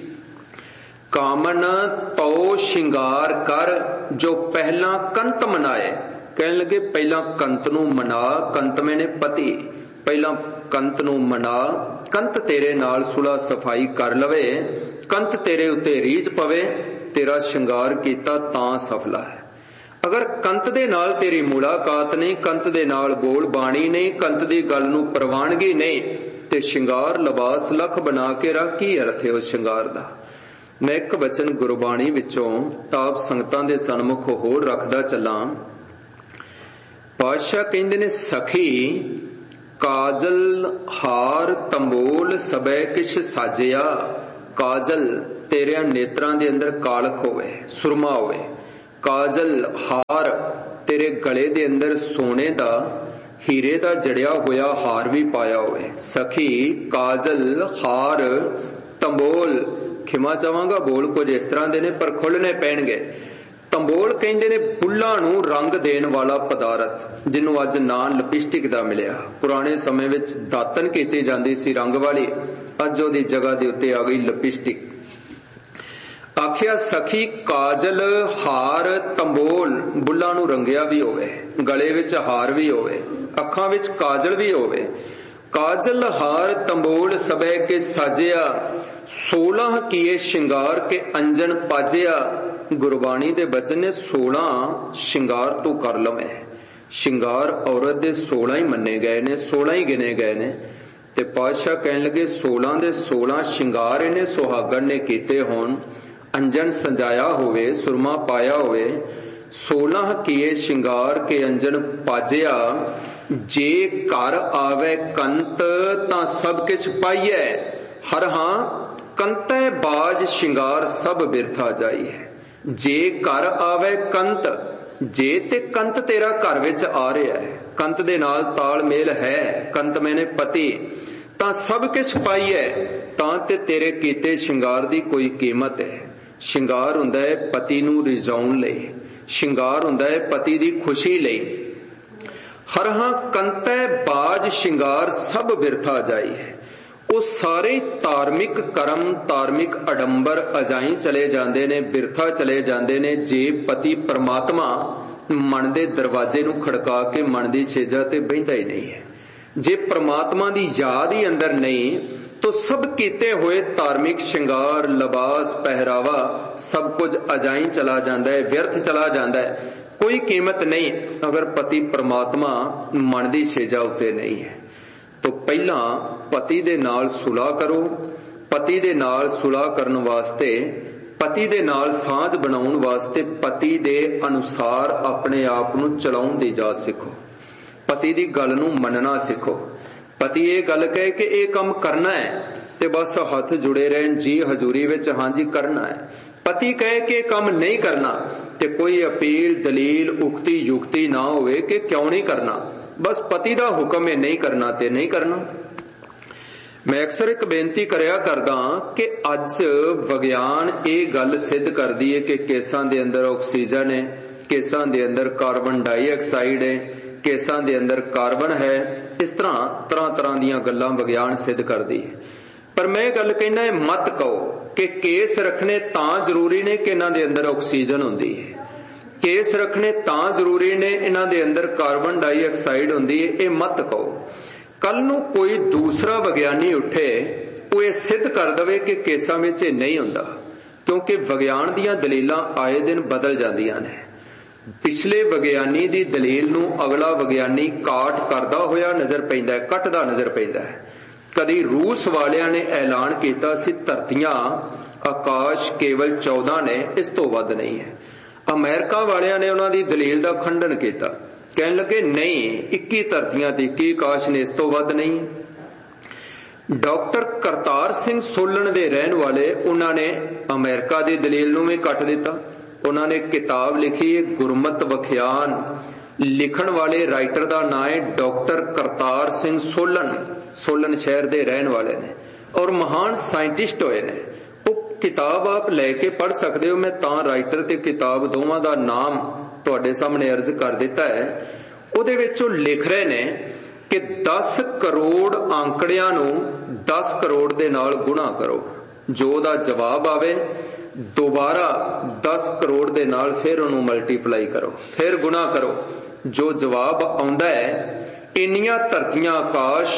ਕਾਮਨ ਤੋ ਸ਼ਿੰਗਾਰ ਕਰ ਜੋ ਪਹਿਲਾਂ ਕੰਤ ਮਨਾਏ। ਕਹਿਣ ਲੱਗੇ ਪਹਿਲਾਂ ਕੰਤ ਨੂੰ ਮਨਾ, ਕੰਤ ਮੈਨੇ ਪਤੀ, ਪਹਿਲਾਂ ਕੰਤ ਨੂੰ ਮਨਾ, ਕੰਤ ਤੇਰੇ ਨਾਲ ਸੁਲਾ ਸਫਾਈ ਕਰ ਲਵੇ, ਕੰਤ ਤੇਰੇ ਉੱਤੇ ਰੀਝ ਪਵੇ, ਤੇਰਾ ਸ਼ਿੰਗਾਰ ਕੀਤਾ ਤਾਂ ਸਫਲਾ ਹੈ। ਅਗਰ ਕੰਤ ਦੇ ਨਾਲ ਤੇਰੀ ਮੁਲਾਕਾਤ ਨਹੀਂ, ਕੰਤ ਦੇ ਨਾਲ ਬੋਲ ਬਾਣੀ ਨਹੀਂ, ਕੰਤ ਦੀ ਗੱਲ ਨੂੰ ਪ੍ਰਵਾਨਗੀ ਨਹੀਂ, ਤੇ ਸ਼ਿੰਗਾਰ ਲਿਬਾਸ ਲੱਖ ਬਣਾ ਕੇ ਰੱਖ, ਕੀ ਅਰਥ ਹੈ ਉਸ ਸ਼ਿੰਗਾਰ ਦਾ। ਮੈਂ ਇੱਕ ਵਚਨ ਗੁਰਬਾਣੀ ਵਿੱਚੋਂ ਆਪ ਸੰਗਤਾਂ ਦੇ ਸਨਮੁਖ ਹੋਰ ਰੱਖਦਾ ਚੱਲਾਂ। ਪਾਤਸ਼ਾਹ ਕਹਿੰਦੇ ਨੇ, ਸਖੀ ਕਾਜਲ ਹਾਰ ਤੰਬੋਲ ਸਬੈ ਕਿਛ ਸਾਜਿਆ। ਕਾਜਲ ਤੇਰਿਆਂ ਨੇਤਰਾਂ ਦੇ ਅੰਦਰ ਕਾਲਖ ਹੋਵੇ, ਸੁਰਮਾ ਹੋਵੇ। ਕਾਜਲ ਹਾਰ ਤੇਰੇ ਗਲੇ ਦੇ ਅੰਦਰ ਸੋਨੇ ਦਾ, ਹੀਰੇ ਦਾ ਜੜਿਆ ਹੋਇਆ ਹਾਰ ਵੀ ਪਾਇਆ ਹੋਵੇ। ਸਖੀ ਕਾਜਲ ਹਾਰ ਤੰਬੋਲ, ਖਿਮਾ ਚਾਹਾਂਗਾ ਬੋਲ ਕੁਝ ਇਸ ਤਰ੍ਹਾਂ ਦੇ ਨੇ ਪਰ ਖੁੱਲ੍ਹਣੇ ਪੈਣਗੇ। ਤੰਬੋਲ ਕਹਿੰਦੇ ਨੇ ਬੁੱਲਾਂ ਨੂੰ ਰੰਗ ਦੇਣ ਵਾਲਾ ਪਦਾਰਥ, ਜਿਹਨੂੰ ਅੱਜ ਨਾਂ ਲਿਪਸਟਿਕ ਦਾ ਮਿਲਿਆ। ਪੁਰਾਣੇ ਸਮੇਂ ਵਿੱਚ ਦਾਤਨ ਕੀਤੀ ਜਾਂਦੀ ਸੀ ਰੰਗ ਵਾਲੀ, ਅੱਜ ਉਹਦੀ ਜਗ੍ਹਾ ਦੇ ਉੱਤੇ ਆ ਗਈ ਲਿਪਸਟਿਕ। ਆਖਿਆ ਸਖੀ ਕਾਜਲ ਹਾਰ ਤੰਬੋਲ, ਬੁੱਲਾਂ ਨੂੰ ਰੰਗਿਆ ਵੀ ਹੋਵੇ, ਗਲੇ ਵਿੱਚ ਹਾਰ ਵੀ ਹੋਵੇ, ਅੱਖਾਂ ਵਿੱਚ ਕਾਜਲ ਵੀ ਹੋਵੇ। ਕਾਜਲ ਹਾਰ ਤੰਬੋਲ ਸਬੈ ਕੇ ਸਾਜਿਆ, 16 ਕੀਏ ਸ਼ਿੰਗਾਰ ਕੇ ਅੰਜਨ ਪਾਜਿਆ। ਗੁਰਬਾਣੀ ਦੇ ਬਚਨ ਨੇ 16 ਸ਼ਿੰਗਾਰ ਤੂੰ ਕਰ ਲਵੇਂ। ਸ਼ਿੰਗਾਰ ਔਰਤ ਦੇ 16 ਹੀ ਮੰਨੇ ਗਏ ਨੇ, 16 ਹੀ ਗਿਣੇ ਗਏ ਨੇ। ਤੇ ਪਾਤਸ਼ਾਹ ਕਹਿਣ ਲੱਗੇ 16 ਦੇ 16 ਸ਼ਿੰਗਾਰ ਇਹਨੇ ਸੁਹਾਗਣ ਨੇ ਕੀਤੇ ਹੋਣ, ਅੰਜਨ ਸਜਾਇਆ ਹੋਵੇ, ਸੁਰਮਾ ਪਾਇਆ ਹੋਵੇ। 16 ਕੀਏ ਸ਼ਿੰਗਾਰ ਕੇ ਅੰਜਨ ਪਾਜਿਆ, ਜੇ ਘਰ ਆਵੇ ਕੰਤ ਤਾਂ ਸਭ ਕਿਛ ਪਾਈਐ। ਹਰ ਹਾਂ ਕੰਤੈ ਬਾਜ ਸ਼ਿੰਗਾਰ ਸਭ ਬਿਰਥਾ ਜਾਈਐ। ਜੇ ਘਰ ਆਵੇ ਕੰਤ, ਜੇ ਤੇ ਕੰਤ ਤੇਰਾ ਘਰ ਵਿੱਚ ਆ ਰਿਹਾ ਹੈ, ਕੰਤ ਦੇ ਨਾਲ ਤਾਲਮੇਲ ਹੈ, ਕੰਤ ਮੈਨੇ ਪਤੀ, ਤਾਂ ਸਭ ਕੁਛ ਪਾਈਐ, ਤਾਂ ਤੇ ਤੇਰੇ ਕੀਤੇ ਸ਼ਿੰਗਾਰ ਦੀ ਕੋਈ ਕੀਮਤ ਹੈ। ਸ਼ਿੰਗਾਰ ਹੁੰਦਾ ਹੈ ਪਤੀ ਨੂੰ ਰਿਝਾਉਣ ਲਈ, ਸ਼ਿੰਗਾਰ ਹੁੰਦਾ ਹੈ ਪਤੀ ਦੀ ਖੁਸ਼ੀ ਲਈ। ਹਰ ਹਾਂ ਕੰਤੈ ਬਾਜ ਸ਼ਿੰਗਾਰ ਸਭ ਬਿਰਥਾ ਜਾਈ ਹੈ। ਉਹ ਸਾਰੇ ਧਾਰਮਿਕ ਕਰਮ, ਧਾਰਮਿਕ ਅਡੰਬਰ ਅਜਾਈ ਚਲੇ ਜਾਂਦੇ ਨੇ, ਬਿਰਥਾ ਚਲੇ ਜਾਂਦੇ ਨੇ, ਜੇ ਪਤੀ ਪਰਮਾਤਮਾ ਮਨ ਦੇ ਦਰਵਾਜ਼ੇ ਨੂੰ ਖੜਕਾ ਕੇ ਮਨ ਦੀ ਸੇਜਾ ਤੇ ਬਹਿੰਦਾ ਹੀ ਨਹੀਂ ਹੈ। ਜੇ ਪਰਮਾਤਮਾ ਦੀ ਯਾਦ ਹੀ ਅੰਦਰ ਨਹੀਂ ਤਾਂ ਸਭ ਕੀਤੇ ਹੋਏ ਧਾਰਮਿਕ ਸ਼ਿੰਗਾਰ, ਲਿਬਾਸ, ਪਹਿਰਾਵਾ ਸਭ ਕੁਝ ਅਜਾਈ ਚਲਾ ਜਾਂਦਾ ਹੈ, ਵਿਅਰਥ ਚਲਾ ਜਾਂਦਾ ਹੈ, ਕੋਈ ਕੀਮਤ ਨਹੀਂ ਅਗਰ ਪਤੀ ਪਰਮਾਤਮਾ ਮਨ ਦੀ ਸੇਜਾ ਉੱਤੇ ਨਹੀਂ ਹੈ। तो ਪਹਿਲਾਂ ਪਤੀ ਦੇ ਨਾਲ ਸੁਲਾਹ ਕਰੋ। ਪਤੀ ਦੇ ਨਾਲ ਸੁਲਾਹ ਕਰਨ ਵਾਸਤੇ, ਪਤੀ ਦੇ ਨਾਲ ਸਾਂਝ ਬਣਾਉਣ ਵਾਸਤੇ ਪਤੀ ਦੇ ਅਨੁਸਾਰ ਆਪਣੇ ਆਪ ਨੂੰ ਚਲਾਉਣ ਦੀ ਜਾਚ ਸਿੱਖੋ। ਪਤੀ ਦੀ ਗੱਲ ਨੂੰ ਮੰਨਣਾ ਸਿੱਖੋ। ਪਤੀ ਇਹ ਗੱਲ ਕਹੇ ਕਿ ਇਹ ਕੰਮ ਕਰਨਾ ਹੈ ਤੇ ਬਸ ਹੱਥ ਜੁੜੇ ਰਹਿਣ, ਜੀ ਹਜ਼ੂਰੀ ਵਿੱਚ ਹਾਂਜੀ ਕਰਨਾ ਹੈ। ਪਤੀ ਕਹੇ ਕਿ ਇਹ ਕੰਮ ਨਹੀਂ ਕਰਨਾ ਤੇ ਕੋਈ ਅਪੀਲ, ਦਲੀਲ, ਉਕਤੀ, ਯੁਕਤੀ ਨਾ ਹੋਵੇ ਕਿ ਕਿਉਂ ਨਹੀਂ ਕਰਨਾ। ਬਸ ਪਤੀ ਦਾ ਹੁਕਮ ਹੈ, ਨਹੀਂ ਕਰਨਾ ਤੇ ਨਹੀਂ ਕਰਨਾ। ਮੈਂ ਅਕਸਰ ਇੱਕ ਬੇਨਤੀ ਕਰਿਆ ਕਰਦਾ ਕਿ ਅੱਜ ਵਿਗਿਆਨ ਇਹ ਗੱਲ ਸਿੱਧ ਕਰਦੀ ਹੈ ਕਿ ਕੇਸਾਂ ਦੇ ਅੰਦਰ ਆਕਸੀਜਨ ਹੈ, ਕੇਸਾਂ ਦੇ ਅੰਦਰ ਕਾਰਬਨ ਡਾਈਆਕਸਾਈਡ ਹੈ, ਕੇਸਾਂ ਦੇ ਅੰਦਰ ਕਾਰਬਨ ਹੈ। ਇਸ ਤਰ੍ਹਾਂ ਦੀਆਂ ਗੱਲਾਂ ਵਿਗਿਆਨ ਸਿੱਧ ਕਰਦੀ ਹੈ। ਪਰ ਮੈਂ ਗੱਲ ਕਹਿਣਾ ਹੈ, ਮਤ ਕਹੋ ਕਿ ਕੇਸ ਰੱਖਣੇ ਤਾਂ ਜ਼ਰੂਰੀ ਨੇ ਕਿ ਇਹਨਾਂ ਦੇ ਅੰਦਰ ਆਕਸੀਜਨ ਹੁੰਦੀ ਹੈ, ਕੇਸ ਰੱਖਣੇ ਤਾਂ ਜ਼ਰੂਰੀ ਨੇ ਇਹਨਾਂ ਦੇ ਅੰਦਰ ਕਾਰਬਨ ਡਾਈਆਕਸਾਈਡ ਹੁੰਦੀ ਹੈ। ਇਹ ਮਤ ਕਹੋ। ਕੱਲ ਨੂੰ ਕੋਈ ਦੂਸਰਾ ਵਿਗਿਆਨੀ ਉੱਠੇ, ਉਹ ਇਹ ਸਿੱਧ ਕਰ ਦਵੇ ਕਿ ਕੇਸਾਂ ਵਿੱਚ ਇਹ ਨਹੀਂ ਹੁੰਦਾ, ਕਿਉਂਕਿ ਵਿਗਿਆਨ ਦੀਆਂ ਦਲੀਲਾਂ ਆਏ ਦਿਨ ਬਦਲ ਜਾਂਦੀਆਂ ਨੇ। ਪਿਛਲੇ ਵਿਗਿਆਨੀ ਦੀ ਦਲੀਲ ਨੂੰ ਅਗਲਾ ਵਿਗਿਆਨੀ ਕਾਟ ਕਰਦਾ ਹੋਇਆ ਨਜ਼ਰ ਪੈਂਦਾ ਹੈ, ਕੱਟਦਾ ਨਜ਼ਰ ਪੈਂਦਾ ਹੈ। ਕਦੀ ਰੂਸ ਵਾਲਿਆਂ ਨੇ ਐਲਾਨ ਕੀਤਾ ਸੀ ਧਰਤੀਆਂ ਆਕਾਸ਼ ਕੇਵਲ 14 ਨੇ, ਇਸ ਤੋਂ ਵੱਧ ਨਹੀਂ ਹੈ। ਅਮਰੀਕਾ ਵਾਲਿਆਂ ਨੇ ਉਹਨਾਂ ਦੀ ਦਲੀਲ ਦਾ ਖੰਡਨ ਕੀਤਾ, ਕਹਿਣ ਲੱਗੇ ਨਹੀਂ 21 ਧਰਤੀਆਂ ਤੇ 21 ਆਕਾਸ਼ ਨੇ, ਇਸ ਤੋਂ ਵੱਧ ਨਹੀਂ। ਡਾਕਟਰ ਕਰਤਾਰ ਸਿੰਘ ਸੋਲਨ ਦੇ ਰਹਿਣ ਵਾਲੇ, ਉਹਨਾਂ ਨੇ ਅਮਰੀਕਾ ਦੀ ਦਲੀਲ ਨੂੰ ਵੀ ਕੱਟ ਦਿੱਤਾ। ਉਹਨਾਂ ਨੇ ਕਿਤਾਬ ਲਿਖੀ ਗੁਰਮਤ ਵਿਖਿਆਨ। ਲਿਖਣ ਵਾਲੇ ਰਾਈਟਰ ਦਾ ਨਾਂ ਹੈ ਡਾਕਟਰ ਕਰਤਾਰ ਸਿੰਘ ਸੋਲਨ। ਸੋਲਨ ਸ਼ਹਿਰ ਦੇ ਰਹਿਣ ਵਾਲੇ ਨੇ ਔਰ ਮਹਾਨ ਸਾਇੰਟਿਸਟ ਹੋਏ ਨੇ। ਉਹ ਕਿਤਾਬ ਆਪ ਲੈ ਕੇ ਪੜ੍ਹ ਸਕਦੇ ਹੋ। ਮੈਂ ਤਾਂ ਰਾਈਟਰ ਤੇ ਕਿਤਾਬ ਦੋਵਾਂ ਦਾ ਨਾਮ ਤੁਹਾਡੇ ਸਾਹਮਣੇ ਅਰਜ਼ ਕਰ ਦਿੱਤਾ ਹੈ। ਉਹਦੇ ਵਿੱਚ ਉਹ ਲਿਖ ਰਹੇ ਨੇ ਕਿ 10 ਕਰੋੜ ਆંકੜਿਆਂ ਨੂੰ 10 ਕਰੋੜ ਦੇ ਨਾਲ ਗੁਣਾ ਕਰੋ। ਜੋ ਉਹਦਾ ਜਵਾਬ ਆਵੇ ਦੁਬਾਰਾ 10 ਕਰੋੜ ਦੇ ਨਾਲ ਫਿਰ ਉਹਨੂੰ ਮਲਟੀਪਲਾਈ ਕਰੋ, ਫਿਰ ਗੁਣਾ ਕਰੋ। ਜੋ ਜਵਾਬ ਆਉਂਦਾ ਹੈ ਇੰਨੀਆਂ ਧਰਤੀਆਂ ਆਕਾਸ਼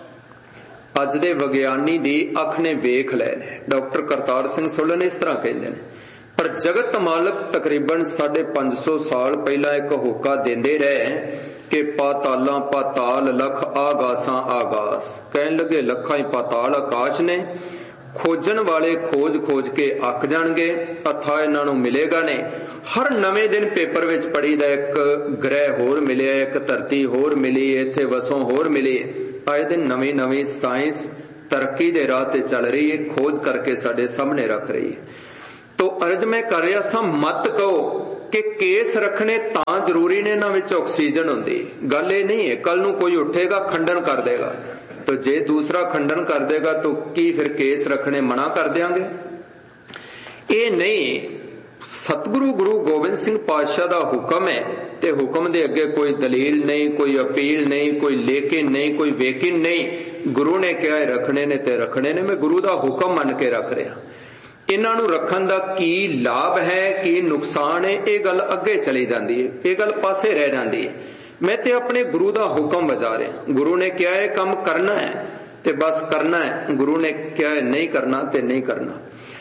ਅੱਜ ਦੇ ਵਿਗਿਆਨੀ ਦੀ ਅੱਖ ਨੇ ਵੇਖ ਲਏ ਨੇ। ਡਾਕਟਰ ਕਰਤਾਰ ਸਿੰਘ ਸੋਲਨ ਇਸ ਤਰ੍ਹਾਂ ਕਹਿੰਦੇ ਨੇ। ਪਰ ਜਗਤ ਮਾਲਕ ਤਕਰੀਬਨ 550 ਸਾਲ ਪਹਿਲਾਂ ਇੱਕ ਹੋਕਾ ਦਿੰਦੇ ਰਹੇ ਕਿ ਪਾਤਾਲਾਂ ਪਾਤਾਲ ਲੱਖ ਆਗਾਸਾਂ ਆਗਾਸ। ਕਹਿਣ ਲੱਗੇ ਲੱਖਾਂ ਹੀ ਪਾਤਾਲ ਆਕਾਸ਼ ਨੇ खोजन वाले खोज खोज के अक जाणगे, अथा इन्हां नूं मिलेगा नहीं। हर नवें दिन पेपर विच पढ़ीदा एक ग्रह होर मिलिया, एक धरती होर मिली, इत्थे वसों होर मिली। आए दिन नवीं नवीं साइंस तरक्की दे राह ते चल रही है, खोज करके साडे सामने रख रही है। तो अर्ज मैं कर रहा सा, मत कहो कि केस रखने तां जरूरी ने, इन्हां विच ऑक्सीजन हुंदी। गल ये नहीं है, कल नूं कोई उठेगा खंडन कर देगा, तो जे दूसरा खंडन कर देगा तो की फिर केस रखने मना कर देंगे? ये नहीं। सतगुरु गुरु गोबिंद सिंह पातशाह दा हुक्म है, ते हुक्म दे अगे कोई दलील नहीं, कोई अपील नहीं, कोई लेकिन नहीं, कोई वेकिन नहीं। गुरु ने कहा है रखने ने ते रखने ने, मैं गुरु दा हुक्म मन के रख रहा। इन्हां नूं रखण दा की लाभ है, की नुकसान है, ये गल अगे चली जाती है, ये गल पासे रह जाती है। मैं ते अपने गुरु दा हुक्म बजा रहा। गुरु ने क्या है काम करना है ते बस करना है, गुरु ने क्या है नहीं करना ते नहीं करना।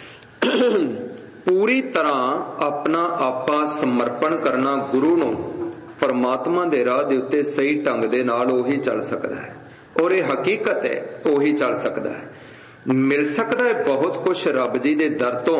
पूरी तरह अपना आपा समर्पण करना गुरु नूं, परमात्मा दे राह दे उत्ते सही ढंग दे नाल ओही चल सकदा है, और ये हकीकत है ओही चल सकदा है। मिल सकदा है बहुत कुछ रब जी दे दर तों,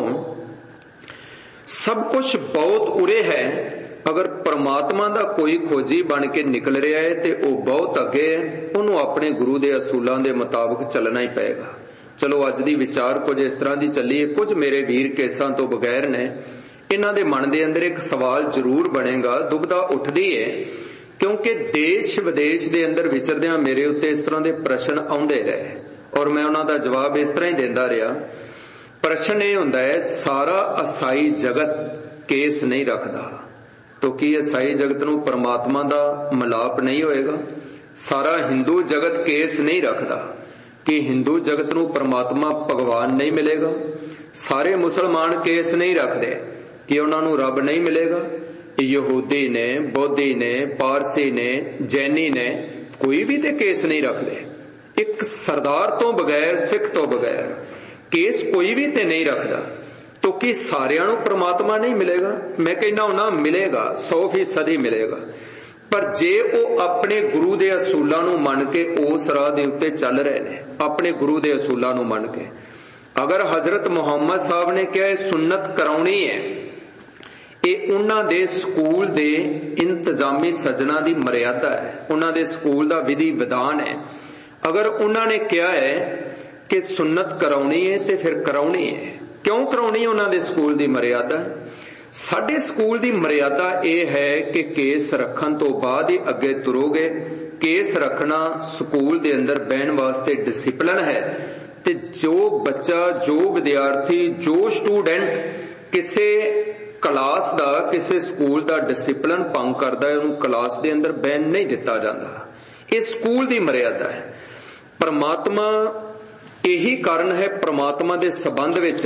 सब कुछ बहुत उरे है। अगर परमात्मा दा कोई खोजी बन के निकल रहा है तो वह बहुत अगे है, उन्होंने अपने गुरु के असूलों के मुताबिक चलना ही पेगा। चलो अज दी विचार कुछ इस तरह की चली है, कुछ मेरे वीर केसां तो बगैर ने। इन्हां दे मन दे अंदर एक सवाल जरूर बनेगा, दुविधा उठदी है, क्योंकि देश विदेश के अंदर विचरदियां मेरे उत्ते इस तरह के प्रश्न आउंदे रहे और मैं उन्हां दा जवाब इस तरह ही देंदा रहा। प्रश्न ये हुंदा है, सारा ईसाई जगत केस नहीं रखदा, तो की ईसाई जगत नूं परमात्मा दा मिलाप नहीं होएगा? सारा हिंदू जगत केस नहीं रखदा, कि हिंदू जगत नूं परमात्मा भगवान नहीं मिलेगा? सारे मुसलमान केस नहीं रखदे कि उन्हां नूं रब नहीं मिलेगा? यहूदी ने, बौद्धी ने, पारसी ने, जैनी ने, कोई भी ते केस नहीं रखदे। एक सरदार तो बगैर, सिख तो बगैर केस कोई भी ते नहीं रखदा। तो कि सारियां नूं परमात्मा नहीं मिलेगा? मैं कहना हुंदा मिलेगा, 100% मिलेगा। पर जे वो अपने गुरु दे असूलां नूं मन के उस राह दे उत्ते चल रहे ने, अपने गुरु दे असूलां नूं मन के, अगर हजरत मुहम्मद साहब ने कहा है सुन्नत कराउणी है, ये उन्हां दे स्कूल दे इंतजामी सजना दी मर्यादा है, उन्हां दे स्कूल दा विधि विधान है। अगर उन्हां ने कहा है कि सुन्नत कराउणी है तो फिर कराउणी है। क्यों कराउणी? उन्हां दे स्कूल दी मर्यादा। साडे स्कूल दी मर्यादा यह है कि केस रखण तो बाद ही अगे तुरोगे। केस रखना स्कूल दे अंदर बहन वास्ते डिसिपलिन है, ते जो बच्चा, जो विद्यार्थी, जो स्टूडेंट किसी क्लास दा, किसी स्कूल दा डिसिपलिन भंग करदा है, उन्हें क्लास दे अंदर बहन नहीं दिता जाता। ये स्कूल दी मर्यादा है। परमात्मा यही कारण है, परमात्मा दे संबंध विच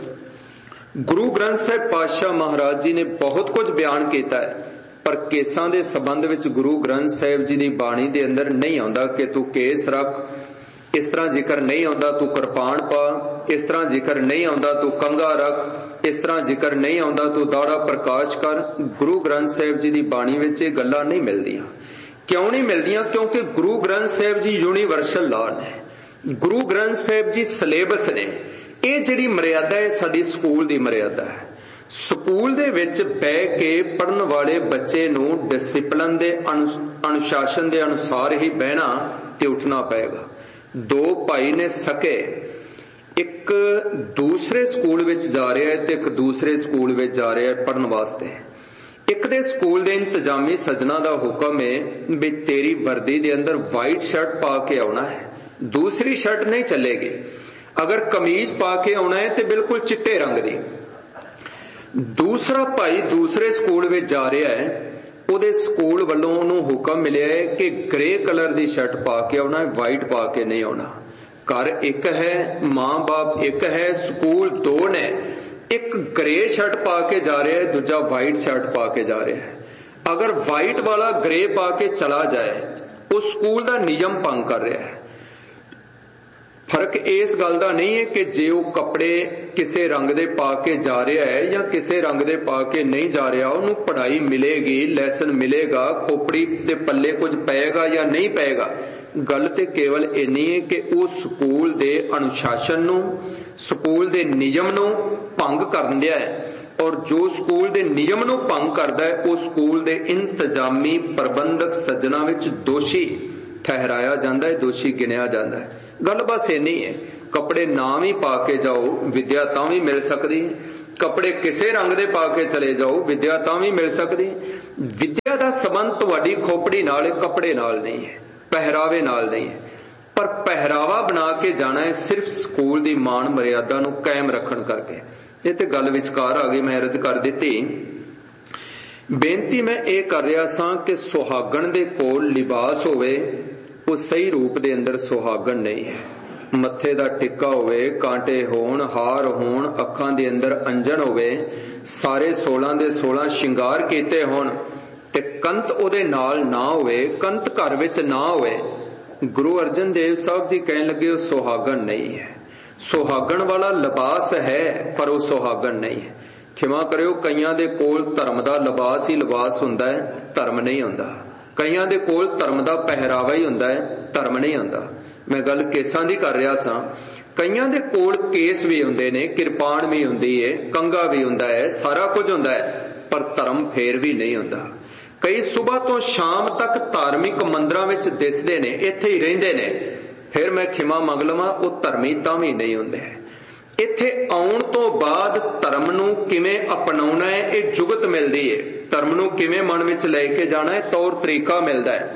गुरु ग्रंथ साहिब पातशाह महाराज जी ने बहुत कुछ बयान किया है, पर केसां दे संबंध विच गुरु ग्रंथ साहिब जी दी बाणी दे अंदर नहीं आउंदा कि तू केस रख, इस तरह जिक्र नहीं आउंदा तू किरपान पा, इस तरह जिक्र नहीं आउंदा तू कंघा रख, इस तरह जिक्र नहीं आउंदा तू दाड़ा प्रकाश कर। गुरु ग्रंथ साहिब जी दी बाणी विच इह गल्लां नहीं मिलदियां। क्यों नहीं मिलदियां? क्योंकि गुरु ग्रंथ साहिब जी यूनीवर्सल लॉ ने, गुरु ग्रंथ साहिब जी सिलेबस ने। ये जिहड़ी मर्यादा है साडी स्कूल दी मर्यादा है। स्कूल दे विच बह के पढ़न वाले बच्चे नूं डिसिपलिन दे अनुशासन दे अनुसार ही बहना ते उठना पएगा। दो भाई ने सके, एक दूसरे स्कूल विच जा रहा है ते एक दूसरे स्कूल विच जा रहा है पढ़न वास्ते। एक दे स्कूल दे इंतजामी सजना दा हुक्म है भी तेरी वर्दी दे अंदर वाइट शर्ट पा के आउणा है, दूसरी शर्ट नहीं चलेगी। अगर कमीज पा के आना है तो बिल्कुल चिट्टे रंग दी। दूसरा भाई दूसरे स्कूल में जा रहा है, उहदे स्कूल वालों उन्होंने हुक्म मिले है कि ग्रे कलर की शर्ट पा के आना है, वाइट पा के नहीं आना। घर एक है, मां बाप एक है, स्कूल दो ने, एक ग्रे शर्ट पा के जा रहा है, दूजा वाइट शर्ट पा के जा रहा है। अगर वाइट वाला ग्रे पा के चला जाए, उस स्कूल का नियम भंग कर रहा है। फर्क इस गल का नहीं है कि जे वो कपड़े किसी रंग दे पा के जा रहा है या किसी रंग दे पा के नहीं जा रहा, उन्होंने पढ़ाई मिलेगी, लैसन मिलेगा, खोपड़ी दे पल्ले कुछ पेगा या नहीं पेगा। गल ते केवल इन्नी है कि उस स्कूल दे अनुशासन नूं, ਸਕੂਲ ਦੇ ਨਿਯਮ ਨੂੰ ਭੰਗ ਕਰਨ ਦਿਆ ਹੈ, ਔਰ ਜੋ ਸਕੂਲ ਦੇ ਨਿਯਮ ਨੂੰ ਭੰਗ ਕਰਦਾ ਹੈ ਉਹ ਸਕੂਲ ਦੇ ਇੰਤਜ਼ਾਮੀ ਪ੍ਰਬੰਧਕ ਸੱਜਣਾ ਵਿੱਚ ਦੋਸ਼ੀ ਠਹਿਰਾਇਆ ਜਾਂਦਾ ਹੈ, ਦੋਸ਼ੀ ਗਿਣਿਆ ਜਾਂਦਾ ਹੈ। ਗੱਲ ਬਸ ਇੰਨੀ ਹੈ, ਕੱਪੜੇ ਨਾ ਵੀ ਪਾ ਕੇ ਜਾਓ ਵਿਦਿਆ ਤਾਂ ਵੀ ਮਿਲ ਸਕਦੀ ਹੈ, ਕੱਪੜੇ ਕਿਸੇ ਰੰਗ ਦੇ ਪਾ ਕੇ ਚਲੇ ਜਾਓ ਵਿਦਿਆ ਤਾਂ ਵੀ ਮਿਲ ਸਕਦੀ ਹੈ। ਵਿਦਿਆ ਦਾ ਸੰਬੰਧ ਤੁਹਾਡੀ ਖੋਪੜੀ ਨਾਲ ਹੈ, ਕੱਪੜੇ ਨਾਲ ਨਹੀਂ ਹੈ, ਪਹਿਰਾਵੇ ਨਾਲ ਨਹੀਂ ਹੈ। ਪਰ ਪਹਿਰਾਵਾ ਬਣਾ ਕੇ ਜਾਣਾ ਹੈ ਸਿਰਫ ਸਕੂਲ ਦੀ ਮਾਣ ਮਰਿਆਦਾ ਨੂੰ ਕਾਇਮ ਰੱਖਣ ਕਰਕੇ। ਇਹ ਤੇ ਗੱਲ ਵਿਚਕਾਰ ਆ ਗਈ, ਮੈਂ ਅਰਜ਼ ਕਰ ਦਿੱਤੀ। ਬੇਨਤੀ ਮੈਂ ਇਹ ਕਰ ਰਿਹਾ ਸਾਂ ਕਿ ਸੁਹਾਗਣ ਦੇ ਕੋਲ ਲਿਬਾਸ ਹੋਵੇ, ਉਹ ਸਹੀ ਰੂਪ ਦੇ ਅੰਦਰ ਸੁਹਾਗਣ ਨਹੀਂ ਹੈ। ਮੱਥੇ ਦਾ ਟਿੱਕਾ ਹੋਵੇ, ਕਾਂਟੇ ਹੋਣ, ਹਾਰ ਹੋਣ, ਅੱਖਾਂ ਦੇ ਅੰਦਰ ਅੰਜਨ ਹੋਵੇ, ਸਾਰੇ 16 ਦੇ 16 ਸ਼ਿੰਗਾਰ ਕੀਤੇ ਹੋਣ ਤੇ ਕੰਤ ਉਹਦੇ ਨਾਲ ਨਾ ਹੋਵੇ, ਕੰਤ ਘਰ ਵਿੱਚ ਨਾ ਹੋਵੇ। ਗੁਰੂ ਅਰਜਨ ਦੇਵ ਸਾਹਿਬ ਜੀ ਕਹਿਣ ਲੱਗੇ ਉਹ ਸੁਹਾਗਣ ਨਹੀਂ ਹੈ। ਸੁਹਾਗਣ ਵਾਲਾ ਲਿਬਾਸ ਹੈ ਪਰ ਉਹ ਸੁਹਾਗਣ ਨਹੀਂ ਹੈ। ਖਿਮਾ ਕਰਿਓ, ਕਈਆਂ ਦੇ ਕੋਲ ਧਰਮ ਦਾ ਲਿਬਾਸ ਹੀ ਲਿਬਾਸ ਹੁੰਦਾ ਹੈ, ਧਰਮ ਨਹੀਂ ਹੁੰਦਾ। ਕਈਆਂ ਦੇ ਕੋਲ ਧਰਮ ਦਾ ਪਹਿਰਾਵਾ ਹੀ ਹੁੰਦਾ ਹੈ, ਧਰਮ ਨਹੀਂ ਹੁੰਦਾ। ਮੈਂ ਗੱਲ ਕੇਸਾਂ ਦੀ ਕਰ ਰਿਹਾ ਸਾਂ। ਕਈਆਂ ਦੇ ਕੋਲ ਕੇਸ ਵੀ ਹੁੰਦੇ ਨੇ, ਕਿਰਪਾਨ ਵੀ ਹੁੰਦੀ ਹੈ, ਕੰਗਾ ਵੀ ਹੁੰਦਾ ਹੈ, ਸਾਰਾ ਕੁਝ ਹੁੰਦਾ ਹੈ, ਪਰ ਧਰਮ ਫੇਰ ਵੀ ਨਹੀਂ ਹੁੰਦਾ। ਕਈ ਸਵੇਰ ਤੋਂ ਸ਼ਾਮ ਤੱਕ ਧਾਰਮਿਕ ਮੰਦਰਾਂ ਵਿੱਚ ਦਿਸਦੇ ਨੇ, ਇੱਥੇ ਹੀ ਰਹਿੰਦੇ ਨੇ, ਫਿਰ ਮੈਂ ਖਿਮਾ ਮੰਗ ਲਵਾਂ ਉਹ ਧਰਮੀ ਤਾਂ ਵੀ ਨਹੀਂ ਹੁੰਦੇ। ਇੱਥੇ ਆਉਣ ਤੋਂ ਬਾਅਦ ਧਰਮ ਨੂੰ ਕਿਵੇਂ ਅਪਣਾਉਣਾ ਹੈ ਇਹ ਜੁਗਤ ਮਿਲਦੀ ਹੈ, ਧਰਮ ਨੂੰ ਕਿਵੇਂ ਮਨ ਵਿੱਚ ਲੈ ਕੇ ਜਾਣਾ ਹੈ ਤੌਰ ਤਰੀਕਾ ਮਿਲਦਾ ਹੈ।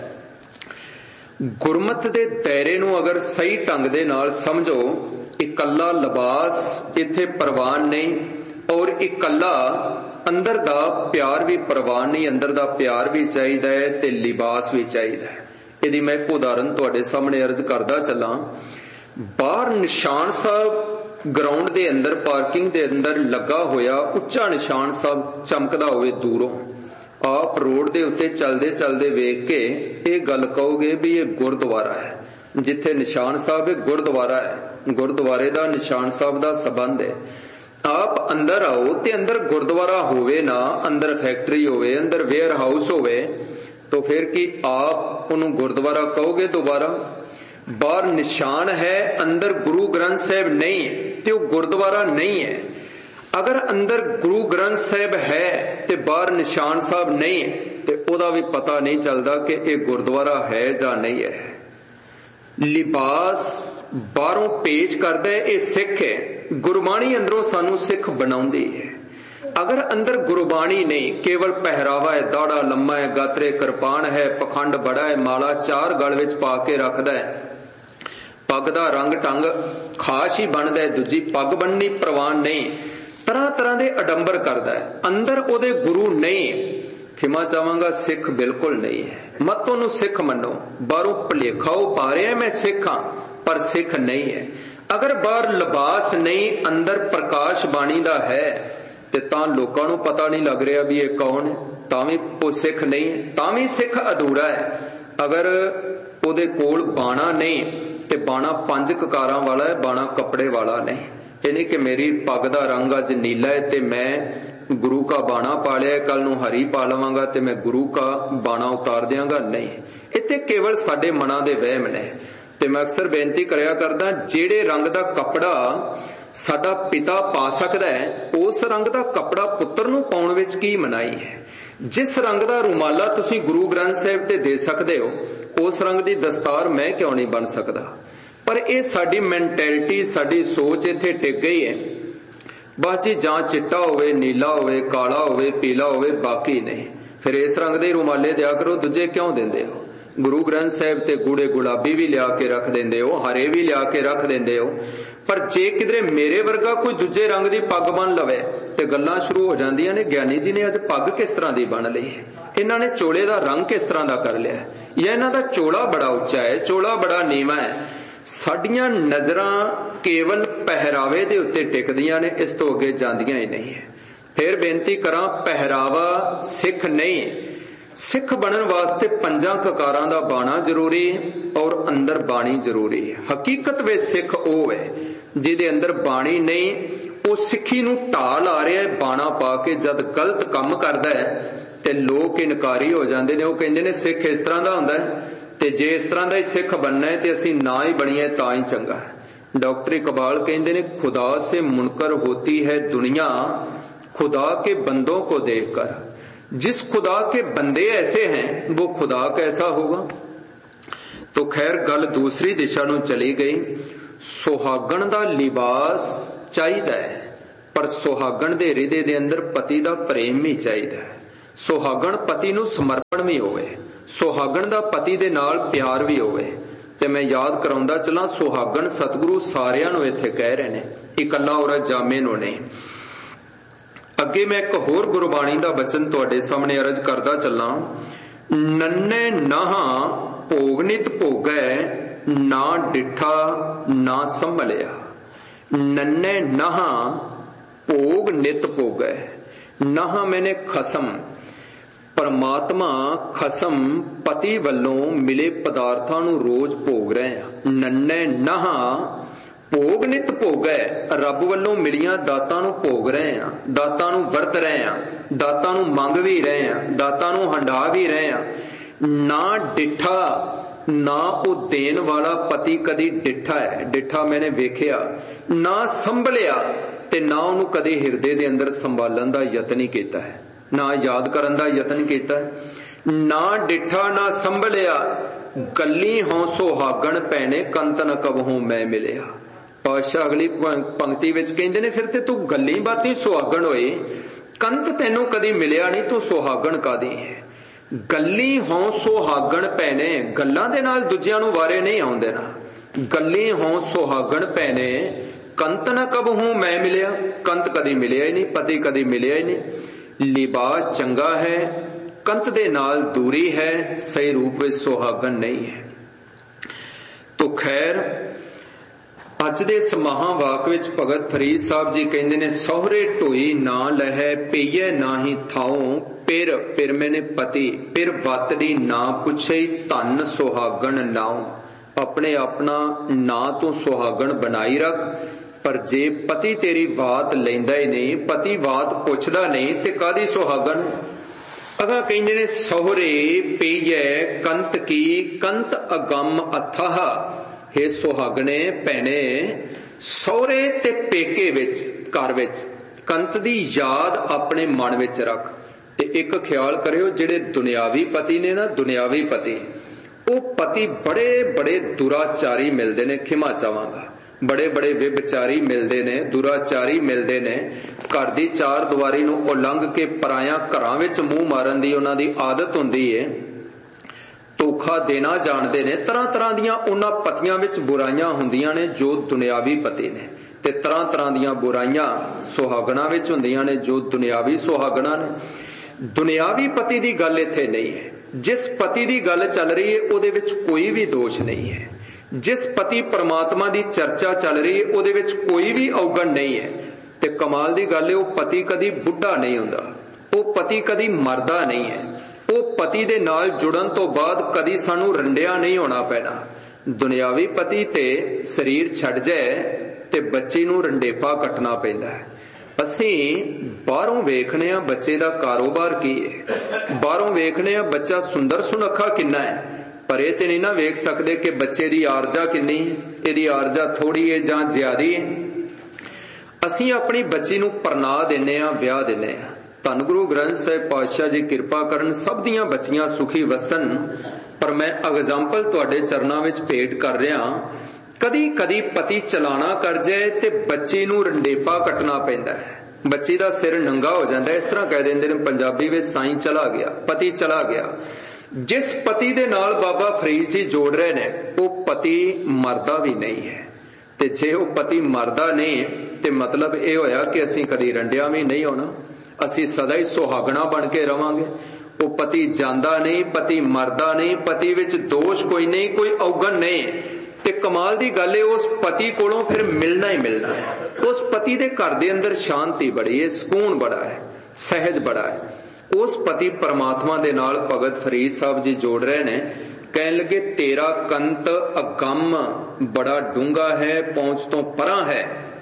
ਗੁਰਮਤ ਦੇ ਦਾਇਰੇ ਨੂੰ ਅਗਰ ਸਹੀ ਢੰਗ ਦੇ ਨਾਲ ਸਮਝੋ, ਇਕੱਲਾ ਲਿਬਾਸ ਇੱਥੇ ਪ੍ਰਵਾਨ ਨਹੀਂ, ਔਰ ਇਕੱਲਾ ਅੰਦਰ ਦਾ ਪਿਆਰ ਵੀ ਪ੍ਰਵਾਨ ਨਹੀਂ। ਅੰਦਰ ਦਾ ਪਿਆਰ ਵੀ ਚਾਹੀਦਾ ਹੈ ਤੇ ਲਿਬਾਸ ਵੀ ਚਾਹੀਦਾ ਹੈ। ਇਹਦੀ ਮੈਂ ਇੱਕ ਉਦਾਹਰਨ ਤੁਹਾਡੇ ਸਾਹਮਣੇ ਅਰਜ਼ ਕਰਦਾ ਚੱਲਾਂ। ਬਾਹਰ ਨਿਸ਼ਾਨ ਸਾਹਿਬ ਗਰਾਊਂਡ ਦੇ ਅੰਦਰ, ਪਾਰਕਿੰਗ ਦੇ ਅੰਦਰ ਲੱਗਾ ਹੋਇਆ ਉੱਚਾ ਨਿਸ਼ਾਨ ਸਾਹਿਬ ਚਮਕਦਾ ਹੋਵੇ ਦੂਰੋਂ, ਆਪ ਰੋਡ ਦੇ ਉੱਤੇ ਚਲਦੇ ਚਲਦੇ ਵੇਖ ਕੇ ਇਹ ਗੱਲ ਕਹੋਗੇ ਵੀ ਇਹ ਗੁਰਦੁਆਰਾ ਹੈ। ਜਿੱਥੇ ਨਿਸ਼ਾਨ ਸਾਹਿਬ ਹੈ ਗੁਰਦੁਆਰਾ ਹੈ, ਗੁਰਦੁਆਰੇ ਦਾ ਨਿਸ਼ਾਨ ਸਾਹਿਬ ਦਾ ਸੰਬੰਧ ਹੈ। ਆਪ ਅੰਦਰ ਆਓ ਤੇ ਅੰਦਰ ਗੁਰਦੁਆਰਾ ਹੋਵੇ ਨਾ, ਅੰਦਰ ਫੈਕਟਰੀ ਹੋਵੇ, ਅੰਦਰ ਵੇਅਰ ਹਾਊਸ ਹੋਵੇ, तो फिर कि आप उन्होंने गुरुद्वारा कहोगे दोबारा? बाहर निशान है, अंदर गुरु ग्रंथ साहिब नहीं तो गुरुद्वारा नहीं है। अगर अंदर गुरु ग्रंथ साहिब है तो बाहर निशान साहब नहीं तो ओदा भी पता नहीं चलता कि यह गुरुद्वारा है या नहीं है। लिबास बाहरों पेश करता है, यह सिख है। गुरबाणी अंदरों सानू सिख बनाउंदी है। अगर अंदर गुरबाणी नहीं, केवल पहरावा है, दाड़ा लम्मा है, गात्रे कृपान है, पखंड बड़ा है, माला चार गल विच पा के रखदा है, पग दा रंग टंग खास ही बनदा है, दूजी पग बननी प्रवान नहीं, तरह तरह के अडंबर करदा है, अंदर ओदे गुरु नहीं। खिमा चाहांगा सिख बिल्कुल नहीं है। मत ओनू सिख मनो, बाहरों भुलेखा पा रहा है मैं सिख हाँ, पर सिख नहीं है। अगर बाहर लिबास नहीं, अंदर प्रकाश बाणी दा है तो लोगों को पता नहीं लग रहा भी ये कौन है, तावी वो सिख नहीं है, तावी सिख अधूरा है। अगर उहदे कोल बाणा नहीं तो बाणा 5 ककारां वाला है, बाणा कपड़े वाला नहीं। ये नहीं कि मेरी पग दा रंग अज नीला है तो मैं गुरु का बाणा पा लिया, कल नूं हरी पा लवांगा तो मैं गुरु का बाणा उतार दियांगा, नहीं। इत्थे केवल साडे मनां दे वहम ने। ते मैं अक्सर बेनती करया करदा, जेड़े रंग दा कपड़ा साडा पिता पा सकदा है, उस रंग दा कपड़ा पुत्र नूं पाउण विच की मनाई है। जिस रंग दा रुमाला तुसीं गुरु ग्रंथ साहिब ते दे सकदे हो, उस रंग दी दस्तार मैं क्यों नहीं बन सकदा? पर यह साडी मैंटैलिटी, साडी सोच इत्थे टिक गई है। बस जी जां चिट्टा होवे, नीला होवे, काला होवे, पीला होवे, बाकी नहीं। फिर इस रंग दे रुमाले दिया करो, दूजे क्यों देंदे हो? गुरु ग्रंथ साहिब ते गूढ़े गुलाबी भी लिया के रख देंदे हो, हरे भी लिया के रख देंदे हो। पर जे किधरे मेरे वर्गा कोई दूजे रंग दी पग बन लवे ते गल्लां शुरू हो जांदियां ने, ज्ञानी जी ने अज पग किस तरह दी बन लई है, इन्हां ने चोले दा रंग किस तरह दा कर लिया है, या इन्हां दा चोला बड़ा उच्चा है, चोला बड़ा नीवा है। साडियां नजरां केवल पहरावे दे उत्ते टिकदियां ने, इस तो अगे जांदियां ही नहीं है। फिर बेनती करां, पहरावा सिख नहीं, सिख बनन वास्ते 5 ककारां दा बाणा जरूरी है और अंदर बाणी जरूरी है। हकीकत विच सिख ओह है जिहदे अंदर बाणी नहीं, वो सिखी नूं ढा ला रहा है बाणा पा के। जद गलत काम करदा है ते लोग इनकारी हो जांदे ने, वो कहंदे ने सिख इस तरह दा हुंदा है, ते जे इस तरह दा ही सिख बनना है ते असीं ना ही बणीए तां ही चंगा है। डॉक्टर इकबाल कहते ने खुदा से मुनकर होती है दुनिया खुदा के बंदों को देखकर। जिस खुदा के बंदे ऐसे हैं वो खुदा कैसा होगा। तो खैर गल दूसरी दिशा नूं चली गई। सुहागण दा लिबास चाहिदा है पर सुहागण दे हृदय दे अंदर पति दा प्रेम भी चाहिदा है। सुहागण पति नूं समर्पण भी होवे, सुहागण दा पति दे नाल प्यार भी होवे। ते मैं याद कराउंदा चला सुहागण सतगुरु सारियां नूं इत्थे कह रहे ने, इकल्ला औरत जामे नूं नहीं। अगे मैं एक होर गुरबाणी दा वचन तुहाडे सामने अर्ज करदा चला। नन्ने नहा भोग नित भोगै ना डिठा ना संभलिया। नन्ने नहा भोग नित भोगै। नहा मैंने खसम, परमात्मा खसम पति वल्लों मिले पदार्थां नूं रोज भोग रहे हैं। नन्ने नहा भोग नित भोगै, रब वल्लों मिलियां दातां नूं भोग रहे हैं, दातां नूं वरत रहे हैं, दातां नूं मंग भी रहे हैं, दातां नूं हंडा भी रहे हैं। ना डिठा ना वो देन वाला पति कदी डिठा है, डिठा मैंने वेखिया। ना संभलिया ते ना उन्होंने कदी हिरदे दे अंदर संभालन दा यतन ही कीता है, ना याद करन दा यतन कीता है। ना डिठा ना संभलिया गली हों सुहागण पैने कंत न कबहू मैं मिलिया। पातशाह अगली पंक्ति विच कहंदे ने फिर ते तू गली बाती सुहागण होए, कंत तैनू कदी मिलिया नहीं, तू सुहागण कादी है। गली हों सुहागण पैने, गल्लां दे नाल दूजियां नूं वारे नहीं आउण देना। गली हों सुहागण पैने कंत न कबहू मैं मिलिया, कंत कदी मिलिया ही नहीं, पति कदी मिलिया ही नहीं। लिबास चंगा है कंत दे नाल दूरी है, सही रूप में सुहागण नहीं है। तो खैर अज दे इस महावाक विच भगत फरीद साहब जी कहंदे ने सोहरे ढोई ना लहै पेइए ना ही थाओ पिर मैंने पति पिर वातड़ी ना पुछे धन सुहागण नाओ। अपने अपना ना तो सुहागण बनाई रख, पर जे पति तेरी बात लैंदा ही नहीं, पति बात पुछदा नहीं ते कादी सुहागण। अगा कहंदे ने सोहरे पेइए कंत की कंत अगम अथाह। हे सुहागणे भैणे सौरे ते पेके विच घर विच कंत दी याद अपने मन विच रख। ते एक ख्याल करियो जेड़े दुनियावी पति ने ना, दुनियावी पति वो पति बड़े बड़े दुराचारी मिलते ने, खिमा चावांगा बड़े बड़े व्यभिचारी मिलते ने, दुराचारी मिलते ने। घर दी चार दीवारी नूं उलंघ के पराया घरां विच मूंह मारन दी उन्हां दी आदत हुंदी है। धोखा देना जानते ने। तरह तरह दियां उन्हां पतियां विच बुराइयां हुंदियां ने जो दुनियावी पति ने, ते तरह तरह दियां बुराइयां सुहागणां विच हुंदियां ने जो दुनियावी सुहागणां ने। दुनियावी पति दी गल इत्थे नहीं है। जिस पति दी गल चल रही है उहदे विच कोई भी दोष नहीं है। जिस पति परमात्मा दी चर्चा चल रही है उहदे विच कोई भी अवगण नहीं है। ते कमाल दी गल है, वो पति कदी बुढ़ा नहीं हुंदा, वो पति कदी मरदा नहीं है। वो पति दे नाल जुड़न तो बाद कदी सानू रंडिया नहीं होना पैना। दुनियावी पति ते शरीर छड़ जाए ते बच्चे नू रंडेपा कटना पैंदा है। असीं बाहरों वेखने आ बच्चे दा कारोबार की है, बाहरों वेखने आ बच्चा सुंदर सुनखा किन्ना है, पर ये ते नहीं ना वेख सकते कि बच्चे दी आरजा किन्नी है, इहदी आरजा थोड़ी है जां ज्यादा है। असीं अपनी बच्ची नू परना दिन्ने आ, ब्याह दिन्ने आ। धन गुरु ग्रंथ साहिब पातशाह जी कृपा करन सब दियां बच्चियां सुखी वसन, पर मैं एग्जाम्पल तुहाडे चरनां विच भेट कर रहा। कदी कदी पति चलाना कर जाए ते बच्ची नू रंडेपा कटना पैंदा है, बच्ची दा सिर नंगा हो जाता है। इस तरह कह देंदे ने पंजाबी विच साईं चला गया, पति चला गया। जिस पति दे नाल बाबा फरीद जी जोड़ रहे ने वो पति मरदा भी नहीं है। ते जे वो पति मरदा नहीं ते मतलब ये होया कि असीं कदी रंडिया भी नहीं होना, असीं सदा ही सुहागणा बन के रवांगे। वो पति जांदा नहीं, पति मरदा नहीं, पति विच दोष कोई नहीं, कोई अवगण नहीं। ते कमाल दी गल है उस पति कोलों फिर मिलना ही मिलना है। उस पति दे घर दे अंदर शांति बड़ी है, सुकून बड़ा है, सहज बड़ा है। उस पति परमात्मा दे नाल भगत फरीद साहब जी जोड़ रहे ने। कहन लगे तेरा कंत अगम बड़ा डूंगा है, पहुंच तो परा है।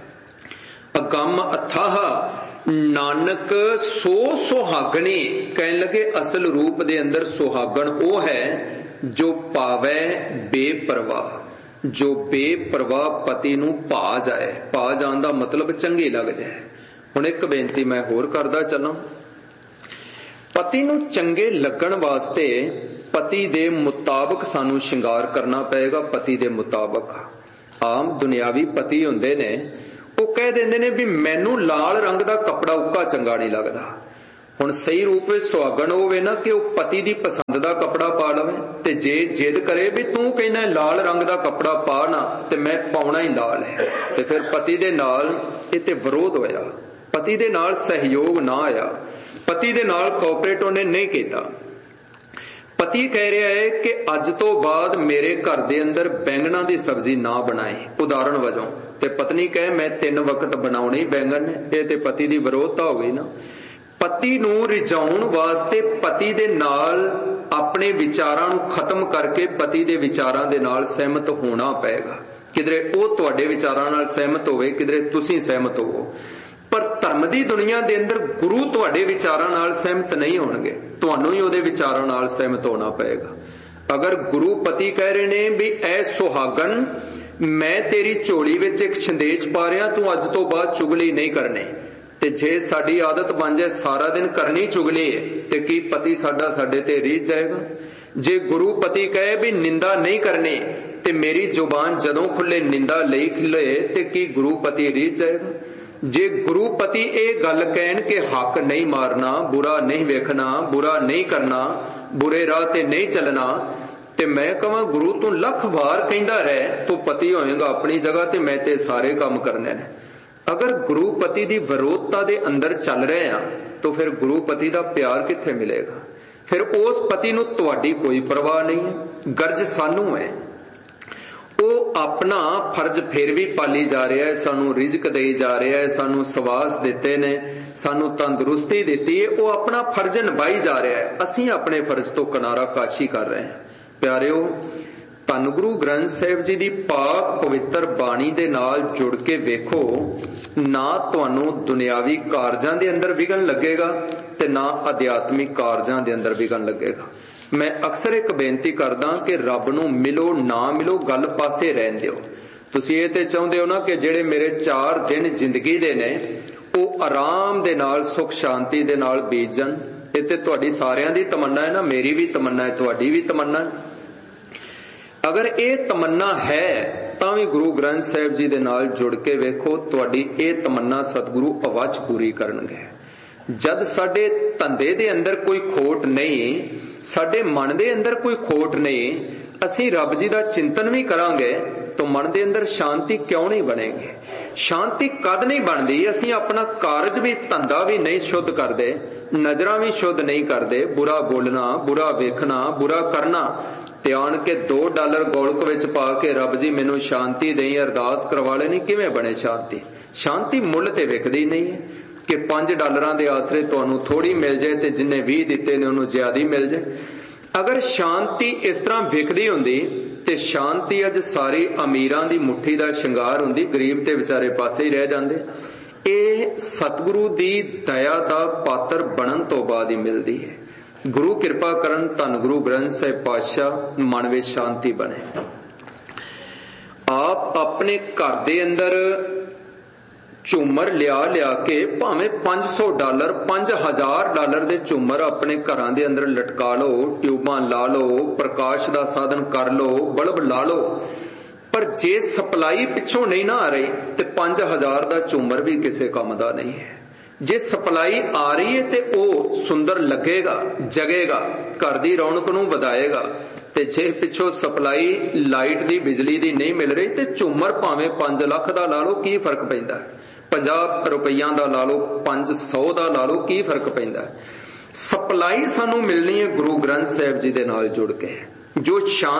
अगम अथाह नानक सो सुहागणी। कहन लगे असल रूप दे अंदर सुहागण वो है जो पावे बेपरवाह, ਜੋ ਬੇਪਰਵਾਹ ਪਤੀ ਨੂੰ ਭਾ ਜਾਏ। ਭਾ ਜਾਣ ਦਾ ਮਤਲਬ ਚੰਗੀ ਲੱਗ ਜਾਏ। ਹੁਣ ਇੱਕ ਬੇਨਤੀ ਮੈਂ ਹੋਰ ਕਰਦਾ ਚੱਲਾਂ। ਪਤੀ ਨੂੰ ਚੰਗੇ ਲੱਗਣ ਵਾਸਤੇ ਪਤੀ ਦੇ ਮੁਤਾਬਕ ਸਾਨੂੰ ਸ਼ਿੰਗਾਰ ਕਰਨਾ ਪਏਗਾ। ਪਤੀ ਦੇ ਮੁਤਾਬਕ। ਆਮ ਦੁਨਿਆਵੀ ਪਤੀ ਹੁੰਦੇ ਨੇ, ਉਹ ਕਹਿ ਦਿੰਦੇ ਨੇ ਵੀ ਮੈਨੂੰ ਲਾਲ ਰੰਗ ਦਾ ਕੱਪੜਾ ਉੱਕਾ ਚੰਗਾ ਨਹੀਂ ਲੱਗਦਾ। ਹੁਣ ਸਹੀ ਰੂਪ ਵਿੱਚ ਸੁਹਾਗਣ ਹੋਵੇ ਨਾ ਕਿ ਉਹ ਪਤੀ ਦੀ ਪਸੰਦ ਦਾ ਕੱਪੜਾ ਪਾ ਲਵੇ, ਤੇ ਜੇ ਜਿੱਦ ਕਰੇ ਵੀ ਤੂੰ ਕਹਿੰਦਾ ਲਾਲ ਰੰਗ ਦਾ ਕੱਪੜਾ ਪਾ ਨਾ ਤੇ ਮੈਂ ਪਾਉਣਾ ਹੀ ਲਾਲ ਹੈ, ਤੇ ਫਿਰ ਪਤੀ ਦੇ ਨਾਲ ਇਹ ਤੇ ਵਿਰੋਧ ਹੋਇਆ, ਪਤੀ ਦੇ ਨਾਲ ਸਹਿਯੋਗ ਨਾ ਆਇਆ, ਪਤੀ ਦੇ ਨਾਲ ਕੋਆਪਰੇਟ ਉਹਨੇ ਨਹੀਂ ਕੀਤਾ। ਪਤੀ ਕਹਿ ਰਿਹਾ ਹੈ ਕਿ ਅੱਜ ਤੋਂ ਬਾਅਦ ਮੇਰੇ ਘਰ ਦੇ ਅੰਦਰ ਬੈਂਗਣਾ ਦੀ ਸਬਜ਼ੀ ਨਾ ਬਣਾਏ, ਉਦਾਹਰਣ ਵਜੋਂ, ਤੇ ਪਤਨੀ ਕਹੇ ਮੈਂ 3 ਵਕਤ ਬਣਾਉਣੇ ਹੀ ਬੈਂਗਣ ਨੇ, ਇਹ ਤੇ ਪਤੀ ਦੀ ਵਿਰੋਧਤਾ ਹੋ ਗਈ ਨਾ। ਪਤੀ ਨੂੰ ਰਿਝਾਉਣ ਵਾਸਤੇ ਪਤੀ ਦੇ ਨਾਲ ਆਪਣੇ ਵਿਚਾਰਾਂ ਨੂੰ ਖਤਮ ਕਰਕੇ ਪਤੀ ਦੇ ਵਿਚਾਰਾਂ ਦੇ ਨਾਲ ਸਹਿਮਤ ਹੋਣਾ ਪਏਗਾ। ਕਿਧਰੇ ਉਹ ਤੁਹਾਡੇ ਵਿਚਾਰਾਂ ਨਾਲ ਸਹਿਮਤ ਹੋਵੇ, ਕਿਧਰੇ ਤੁਸੀਂ ਸਹਿਮਤ ਹੋਵੋ। ਪਰ ਧਰਮ ਦੀ ਦੁਨੀਆ ਦੇ ਅੰਦਰ ਗੁਰੂ ਤੁਹਾਡੇ ਵਿਚਾਰਾਂ ਨਾਲ ਸਹਿਮਤ ਨਹੀਂ ਹੋਣਗੇ, ਤੁਹਾਨੂੰ ਹੀ ਉਹਦੇ ਵਿਚਾਰਾਂ ਨਾਲ ਸਹਿਮਤ ਹੋਣਾ ਪਏਗਾ। ਅਗਰ ਗੁਰੂ ਪਤੀ ਕਹਿ ਰਹੇ ਨੇ ਵੀ ਐ ਸੁਹਾਗਣ ਮੈਂ ਤੇਰੀ ਝੋਲੀ ਵਿੱਚ ਇੱਕ ਸੰਦੇਸ਼ ਪਾ ਰਿਹਾ, ਤੂੰ ਅੱਜ ਤੋਂ ਬਾਅਦ ਚੁਗਲੀ ਨਹੀਂ ਕਰਨੀ, ਤੇ ਜੇ ਸਾਡੀ ਆਦਤ ਬਣ ਜਾਏ ਸਾਰਾ ਦਿਨ ਕਰਨੀ ਚੁਗਲੀ ਹੈ, ਤੇ ਕੀ ਪਤੀ ਸਾਡਾ ਸਾਡੇ ਤੇ ਰੀਝ ਜਾਏਗਾ? ਜੇ ਗੁਰੂ ਪਤੀ ਕਹੇ ਵੀ ਨਿੰਦਾ ਨਹੀਂ ਕਰਨੀ, ਤੇ ਮੇਰੀ ਜ਼ੁਬਾਨ ਜਦੋਂ ਖੁੱਲੇ ਨਿੰਦਾ ਲਈ ਖਿਲੇ, ਤੇ ਕੀ ਗੁਰੂ ਪਤੀ ਰੀਝ ਜਾਏਗਾ? ਜੇ ਗੁਰੂ ਪਤੀ ਇਹ ਗੱਲ ਕਹਿਣ ਕਿ ਹੱਕ ਨਹੀਂ ਮਾਰਨਾ, ਬੁਰਾ ਨਹੀਂ ਵੇਖਣਾ, ਬੁਰਾ ਨਹੀਂ ਕਰਨਾ, ਬੁਰੇ ਰਾਹ ਤੇ ਨਹੀਂ ਚੱਲਣਾ, ਤੇ ਮੈਂ ਕਹਾਂ ਗੁਰੂ ਤੂੰ ਲੱਖ ਵਾਰ ਕਹਿੰਦਾ ਰਹਿ, ਤੂੰ ਪਤੀ ਹੋਏਗਾ ਆਪਣੀ ਜਗ੍ਹਾ ਤੇ ਮੈਂ ਤੇ ਸਾਰੇ ਕੰਮ ਕਰਨੇ ਨੇ। ਅਗਰ ਗੁਰੂ ਪਤੀ ਦੀ ਵਿਰੋਧਤਾ ਦੇ ਅੰਦਰ ਚੱਲ ਰਹੇ ਆ ਤਾਂ ਫਿਰ ਗੁਰੂ ਪਤੀ ਦਾ ਪਿਆਰ ਕਿੱਥੇ ਮਿਲੇਗਾ? ਫਿਰ ਉਸ ਪਤੀ ਨੂੰ ਤੁਹਾਡੀ ਕੋਈ ਪਰਵਾਹ ਨਹੀਂ ਹੈ। ਗਰਜ ਸਾਨੂੰ ਹੈ, ਉਹ ਆਪਣਾ ਫਰਜ਼ ਫਿਰ ਵੀ ਪਾਲੀ ਜਾ ਰਿਹਾ ਹੈ, ਸਾਨੂੰ ਰਿਜ਼ਕ ਦੇਈ ਜਾ ਰਿਹਾ ਹੈ, ਸਾਨੂੰ ਸਵਾਸ ਦਿੱਤੇ ਨੇ, ਸਾਨੂੰ ਤੰਦਰੁਸਤੀ ਦਿੱਤੀ ਹੈ, ਉਹ ਆਪਣਾ ਫਰਜ਼ ਨਿਭਾਈ ਜਾ ਰਿਹਾ ਹੈ। ਅਸੀਂ ਆਪਣੇ ਫਰਜ਼ ਤੋਂ ਕਿਨਾਰਾ ਕਾਸ਼ੀ ਕਰ ਰਹੇ ਹਾਂ। ਪਿਆਰਿਓ, ਧੰਨ ਗੁਰੂ ਗ੍ਰੰਥ ਸਾਹਿਬ ਜੀ ਦੀ ਪਾਕ ਪਵਿੱਤਰ ਬਾਣੀ ਦੇ ਨਾਲ ਜੁੜ ਕੇ ਵੇਖੋ, ਨਾ ਤੁਹਾਨੂੰ ਦੁਨਿਆਵੀ ਕਾਰਜਾਂ ਦੇ ਅੰਦਰ ਵਿਘਨ ਲੱਗੇਗਾ ਤੇ ਨਾ ਅਧਿਆਤਮਿਕ ਕਾਰਜਾਂ ਦੇ ਅੰਦਰ ਵਿਘਨ ਲੱਗੇਗਾ। ਮੈਂ ਅਕਸਰ ਇੱਕ ਬੇਨਤੀ ਕਰਦਾ ਕਿ ਰੱਬ ਨੂੰ ਮਿਲੋ ਨਾ ਮਿਲੋ ਗੱਲ ਪਾਸੇ ਰਹਿਣ ਦਿਓ। ਤੁਸੀਂ ਇਹ ਤੇ ਚਾਹੁੰਦੇ ਹੋ ਨਾ ਕਿ ਜਿਹੜੇ ਮੇਰੇ 4 ਦਿਨ ਜ਼ਿੰਦਗੀ ਦੇ ਨੇ ਉਹ ਆਰਾਮ ਦੇ ਨਾਲ ਸੁਖ ਸ਼ਾਂਤੀ ਦੇ ਨਾਲ ਬੀਤ ਜਾਣ। ਇਹ ਤੇ ਤੁਹਾਡੀ ਸਾਰਿਆਂ ਦੀ ਤਮੰਨਾ ਹੈ ਨਾ, ਮੇਰੀ ਵੀ ਤਮੰਨਾ ਹੈ, ਤੁਹਾਡੀ ਵੀ ਤਮੰਨਾ ਹੈ। ਅਗਰ ਇਹ ਤਮੰਨਾ ਹੈ ਤਾਂ ਵੀ ਗੁਰੂ ਗ੍ਰੰਥ ਸਾਹਿਬ ਜੀ ਦੇ ਨਾਲ ਜੁੜ ਕੇ ਵੇਖੋ, ਤੁਹਾਡੀ ਇਹ ਤਮੰਨਾ ਸਤਿਗੁਰੂ ਅਵੱਚ ਪੂਰੀ ਕਰਨਗੇ। ਜਦ ਸਾਡੇ ਧੰਦੇ ਦੇ ਅੰਦਰ ਕੋਈ ਖੋਟ ਨਹੀਂ, ਸਾਡੇ ਮਨ ਦੇ ਅੰਦਰ ਕੋਈ ਖੋਟ ਨਹੀਂ, ਅਸੀਂ ਰੱਬ ਜੀ ਦਾ ਚਿੰਤਨ ਵੀ ਕਰਾਂਗੇ ਤਾਂ ਮਨ ਦੇ ਅੰਦਰ ਸ਼ਾਂਤੀ ਕਿਉਂ ਨਹੀਂ ਬਣੇਗੀ? ਸ਼ਾਂਤੀ ਕਦ ਨਹੀਂ ਬਣਦੀ? ਅਸੀਂ ਆਪਣਾ ਕਾਰਜ ਵੀ ਧੰਦਾ ਵੀ ਨਹੀਂ ਸ਼ੁੱਧ ਕਰਦੇ, ਨਜ਼ਰਾਂ ਵੀ ਸ਼ੁੱਧ ਨਹੀਂ ਕਰਦੇ, ਬੁਰਾ ਬੋਲਣਾ, ਬੁਰਾ ਵੇਖਣਾ, ਬੁਰਾ ਕਰਨਾ, ਤੇ ਆਣ ਕੇ $2 ਗੋਲਕ ਵਿੱਚ ਪਾ ਕੇ ਰੱਬ ਜੀ ਮੈਨੂੰ ਸ਼ਾਂਤੀ ਦੇਈ ਅਰਦਾਸ ਕਰਵਾ ਲੈਣੀ। ਕਿਵੇਂ ਬਣੇ ਸ਼ਾਂਤੀ? ਸ਼ਾਂਤੀ ਮੁੱਲ ਤੇ ਵਿਕਦੀ ਨਹੀਂ ਹੈ ਕਿ $5 ਦੇ ਆਸਰੇ ਤੁਹਾਨੂੰ ਥੋੜੀ ਮਿਲ ਜਾਏ ਤੇ ਜਿੰਨੇ 20 ਦਿੱਤੇ ਨੇ ਉਹਨੂੰ ਜ਼ਿਆਦਾ ਮਿਲ ਜਾਏ। ਅਗਰ ਸ਼ਾਂਤੀ ਇਸ ਤਰ੍ਹਾਂ ਵਿਕਦੀ ਹੁੰਦੀ ਤੇ ਸ਼ਾਂਤੀ ਅੱਜ ਸਾਰੀ ਅਮੀਰਾਂ ਦੀ ਮੁੱਠੀ ਦਾ ਸ਼ਿੰਗਾਰ ਹੁੰਦੀ, ਗਰੀਬ ਤੇ ਵਿਚਾਰੇ ਪਾਸੇ ਹੀ ਰਹਿ ਜਾਂਦੇ। ਇਹ ਸਤਿਗੁਰੂ ਦੀ ਦਇਆ ਦਾ ਪਾਤਰ ਬਣਨ ਤੋਂ ਬਾਅਦ ਹੀ ਮਿਲਦੀ ਹੈ। ਗੁਰੂ ਕਿਰਪਾ ਕਰਨ, ਧੰਨ ਗੁਰੂ ਗ੍ਰੰਥ ਸਾਹਿਬ ਪਾਤਸ਼ਾਹ, ਮਨ ਵਿੱਚ ਸ਼ਾਂਤੀ ਬਣੇ। ਆਪ ਆਪਣੇ ਘਰ ਦੇ ਅੰਦਰ ਝੂਮਰ ਲਿਆ ਕੇ ਭਾਵੇਂ $500 $5000 ਦੇ ਝੂਮਰ ਆਪਣੇ ਘਰਾਂ ਦੇ ਅੰਦਰ ਲਟਕਾ ਲਓ, ਟਿਊਬਾਂ ਲਾ ਲਓ, ਪ੍ਰਕਾਸ਼ ਦਾ ਸਾਧਨ ਕਰ ਲਓ, ਬਲਬ ਲਾ ਲਓ, ਪਰ ਜੇ ਸਪਲਾਈ ਪਿੱਛੋਂ ਨਹੀਂ ਨਾ ਆ ਰਹੀ ਤੇ 5000 ਦਾ ਝੂਮਰ ਵੀ ਕਿਸੇ ਕੰਮ ਦਾ ਨਹੀਂ ਹੈ। ਜੇ ਸਪਲਾਈ ਆ ਰਹੀ ਹੈ ਤੇ ਉਹ ਸੁੰਦਰ ਲੱਗੇਗਾ, ਜਗੇਗਾ, ਘਰ ਦੀ ਰੌਣਕ ਨੂੰ ਵਧਾਏਗਾ, ਤੇ ਜੇ ਪਿੱਛੋਂ ਸਪਲਾਈ ਲਾਈਟ ਦੀ, ਬਿਜਲੀ ਦੀ ਨਹੀਂ ਮਿਲ ਰਹੀ ਤੇ ਝੂਮਰ ਭਾਵੇਂ 5 ਲੱਖ ਦਾ ਲਾ ਲਓ, ਕੀ ਫਰਕ ਪੈਂਦਾ? 50 ਰੁਪਈਆਂ ਦਾ ਲਾ ਲਓ, 500 ਦਾ ਲਾ ਲਓ, ਕੀ ਫਰਕ ਪੈਂਦਾ? ਸਪਲਾਈ ਸਾਨੂੰ ਮਿਲਣੀ ਹੈ ਗੁਰੂ ਗ੍ਰੰਥ ਸਾਹਿਬ ਜੀ ਦੇ ਨਾਲ ਜੁੜ ਕੇ। ਜੋ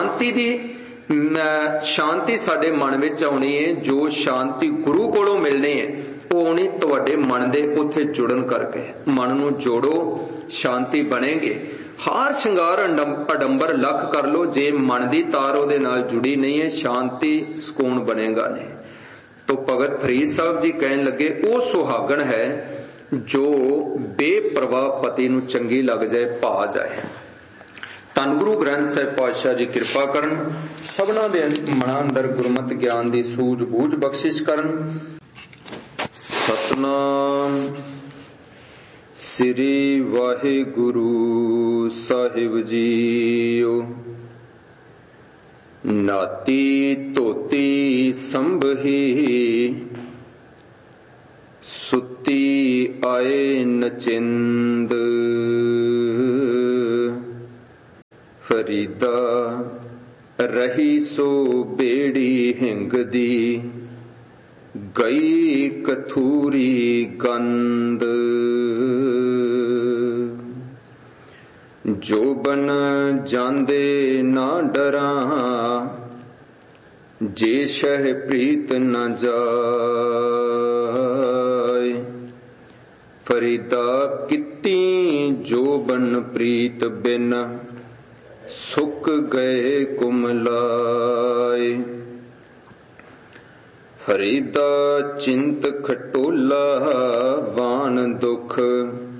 ਸ਼ਾਂਤੀ ਸਾਡੇ ਮਨ ਵਿੱਚ ਆਉਣੀ ਹੈ, ਜੋ ਸ਼ਾਂਤੀ ਗੁਰੂ ਕੋਲੋਂ ਮਿਲਣੀ ਹੈ, ਉਹ ਆਉਣੀ ਤੁਹਾਡੇ ਮਨ ਦੇ ਉੱਥੇ ਜੁੜਨ ਕਰਕੇ। ਮਨ ਨੂੰ ਜੋੜੋ, ਸ਼ਾਂਤੀ ਬਣੇਗੀ। ਹਾਰ ਸ਼ਿੰਗਾਰ ਅਡੰਬਰ ਲੱਖ ਕਰ ਲੋ, ਜੇ ਮਨ ਦੀ ਤਾਰ ਉਹਦੇ ਨਾਲ ਜੁੜੀ ਨਹੀਂ ਹੈ, ਸ਼ਾਂਤੀ ਸਕੂਨ ਬਣੇਗਾ ਨਹੀਂ। ਤੋ ਭਗਤ ਫਰੀਦ ਸਾਹਿਬ ਜੀ ਕਹਿਣ ਲੱਗੇ, ਉਹ ਸੁਹਾਗਣ ਹੈ ਜੋ ਬੇਪਰਵਾਹ ਪਤੀ ਨੂੰ ਚੰਗੀ ਲੱਗ ਜਾਏ, ਭਾ ਜਾਏ। ਧੰਨ ਗੁਰੂ ਗ੍ਰੰਥ ਸਾਹਿਬ ਪਾਤਸ਼ਾਹ ਜੀ ਕਿਰਪਾ ਕਰਨ, ਸਭਨਾਂ ਦੇ ਮਨਾਂ ਅੰਦਰ ਗੁਰਮਤ ਗਿਆਨ ਦੀ ਸੂਝ ਬੂਝ ਬਖਸ਼ਿਸ਼ ਕਰਨ। ਸਤਨਾਮ ਸ੍ਰੀ ਵਾਹਿਗੁਰੂ ਸਾਹਿਬ ਜੀਓ। ਨਾਤੀ ਧੋਤੀ ਸੰਭਹੀ, ਸੁੱਤੀ ਆਏ ਨਚਿੰਦ। ਫਰੀਦਾ ਰਹੀ ਸੋ ਬੇੜੀ ਹਿੰਗ ਦੀ, ਗਈ ਕਥੂਰੀ ਗੰਧ। ਜੋਬਨ ਜਾਂਦੇ ਨਾ ਡਰਾਂ, ਜੇ ਸ਼ਹਿ ਪ੍ਰੀਤ ਨ ਜਾਏ। ਫਰੀਦਾ ਕੀਤੀ ਜੋਬਨ ਪ੍ਰੀਤ ਬਿਨ, ਸੁੱਕ ਗਏ ਕੁਮਲਾਏ। ਫਰੀਦਾ ਚਿੰਤ ਖਟੋਲਾ, ਵਾਣ ਦੁਖ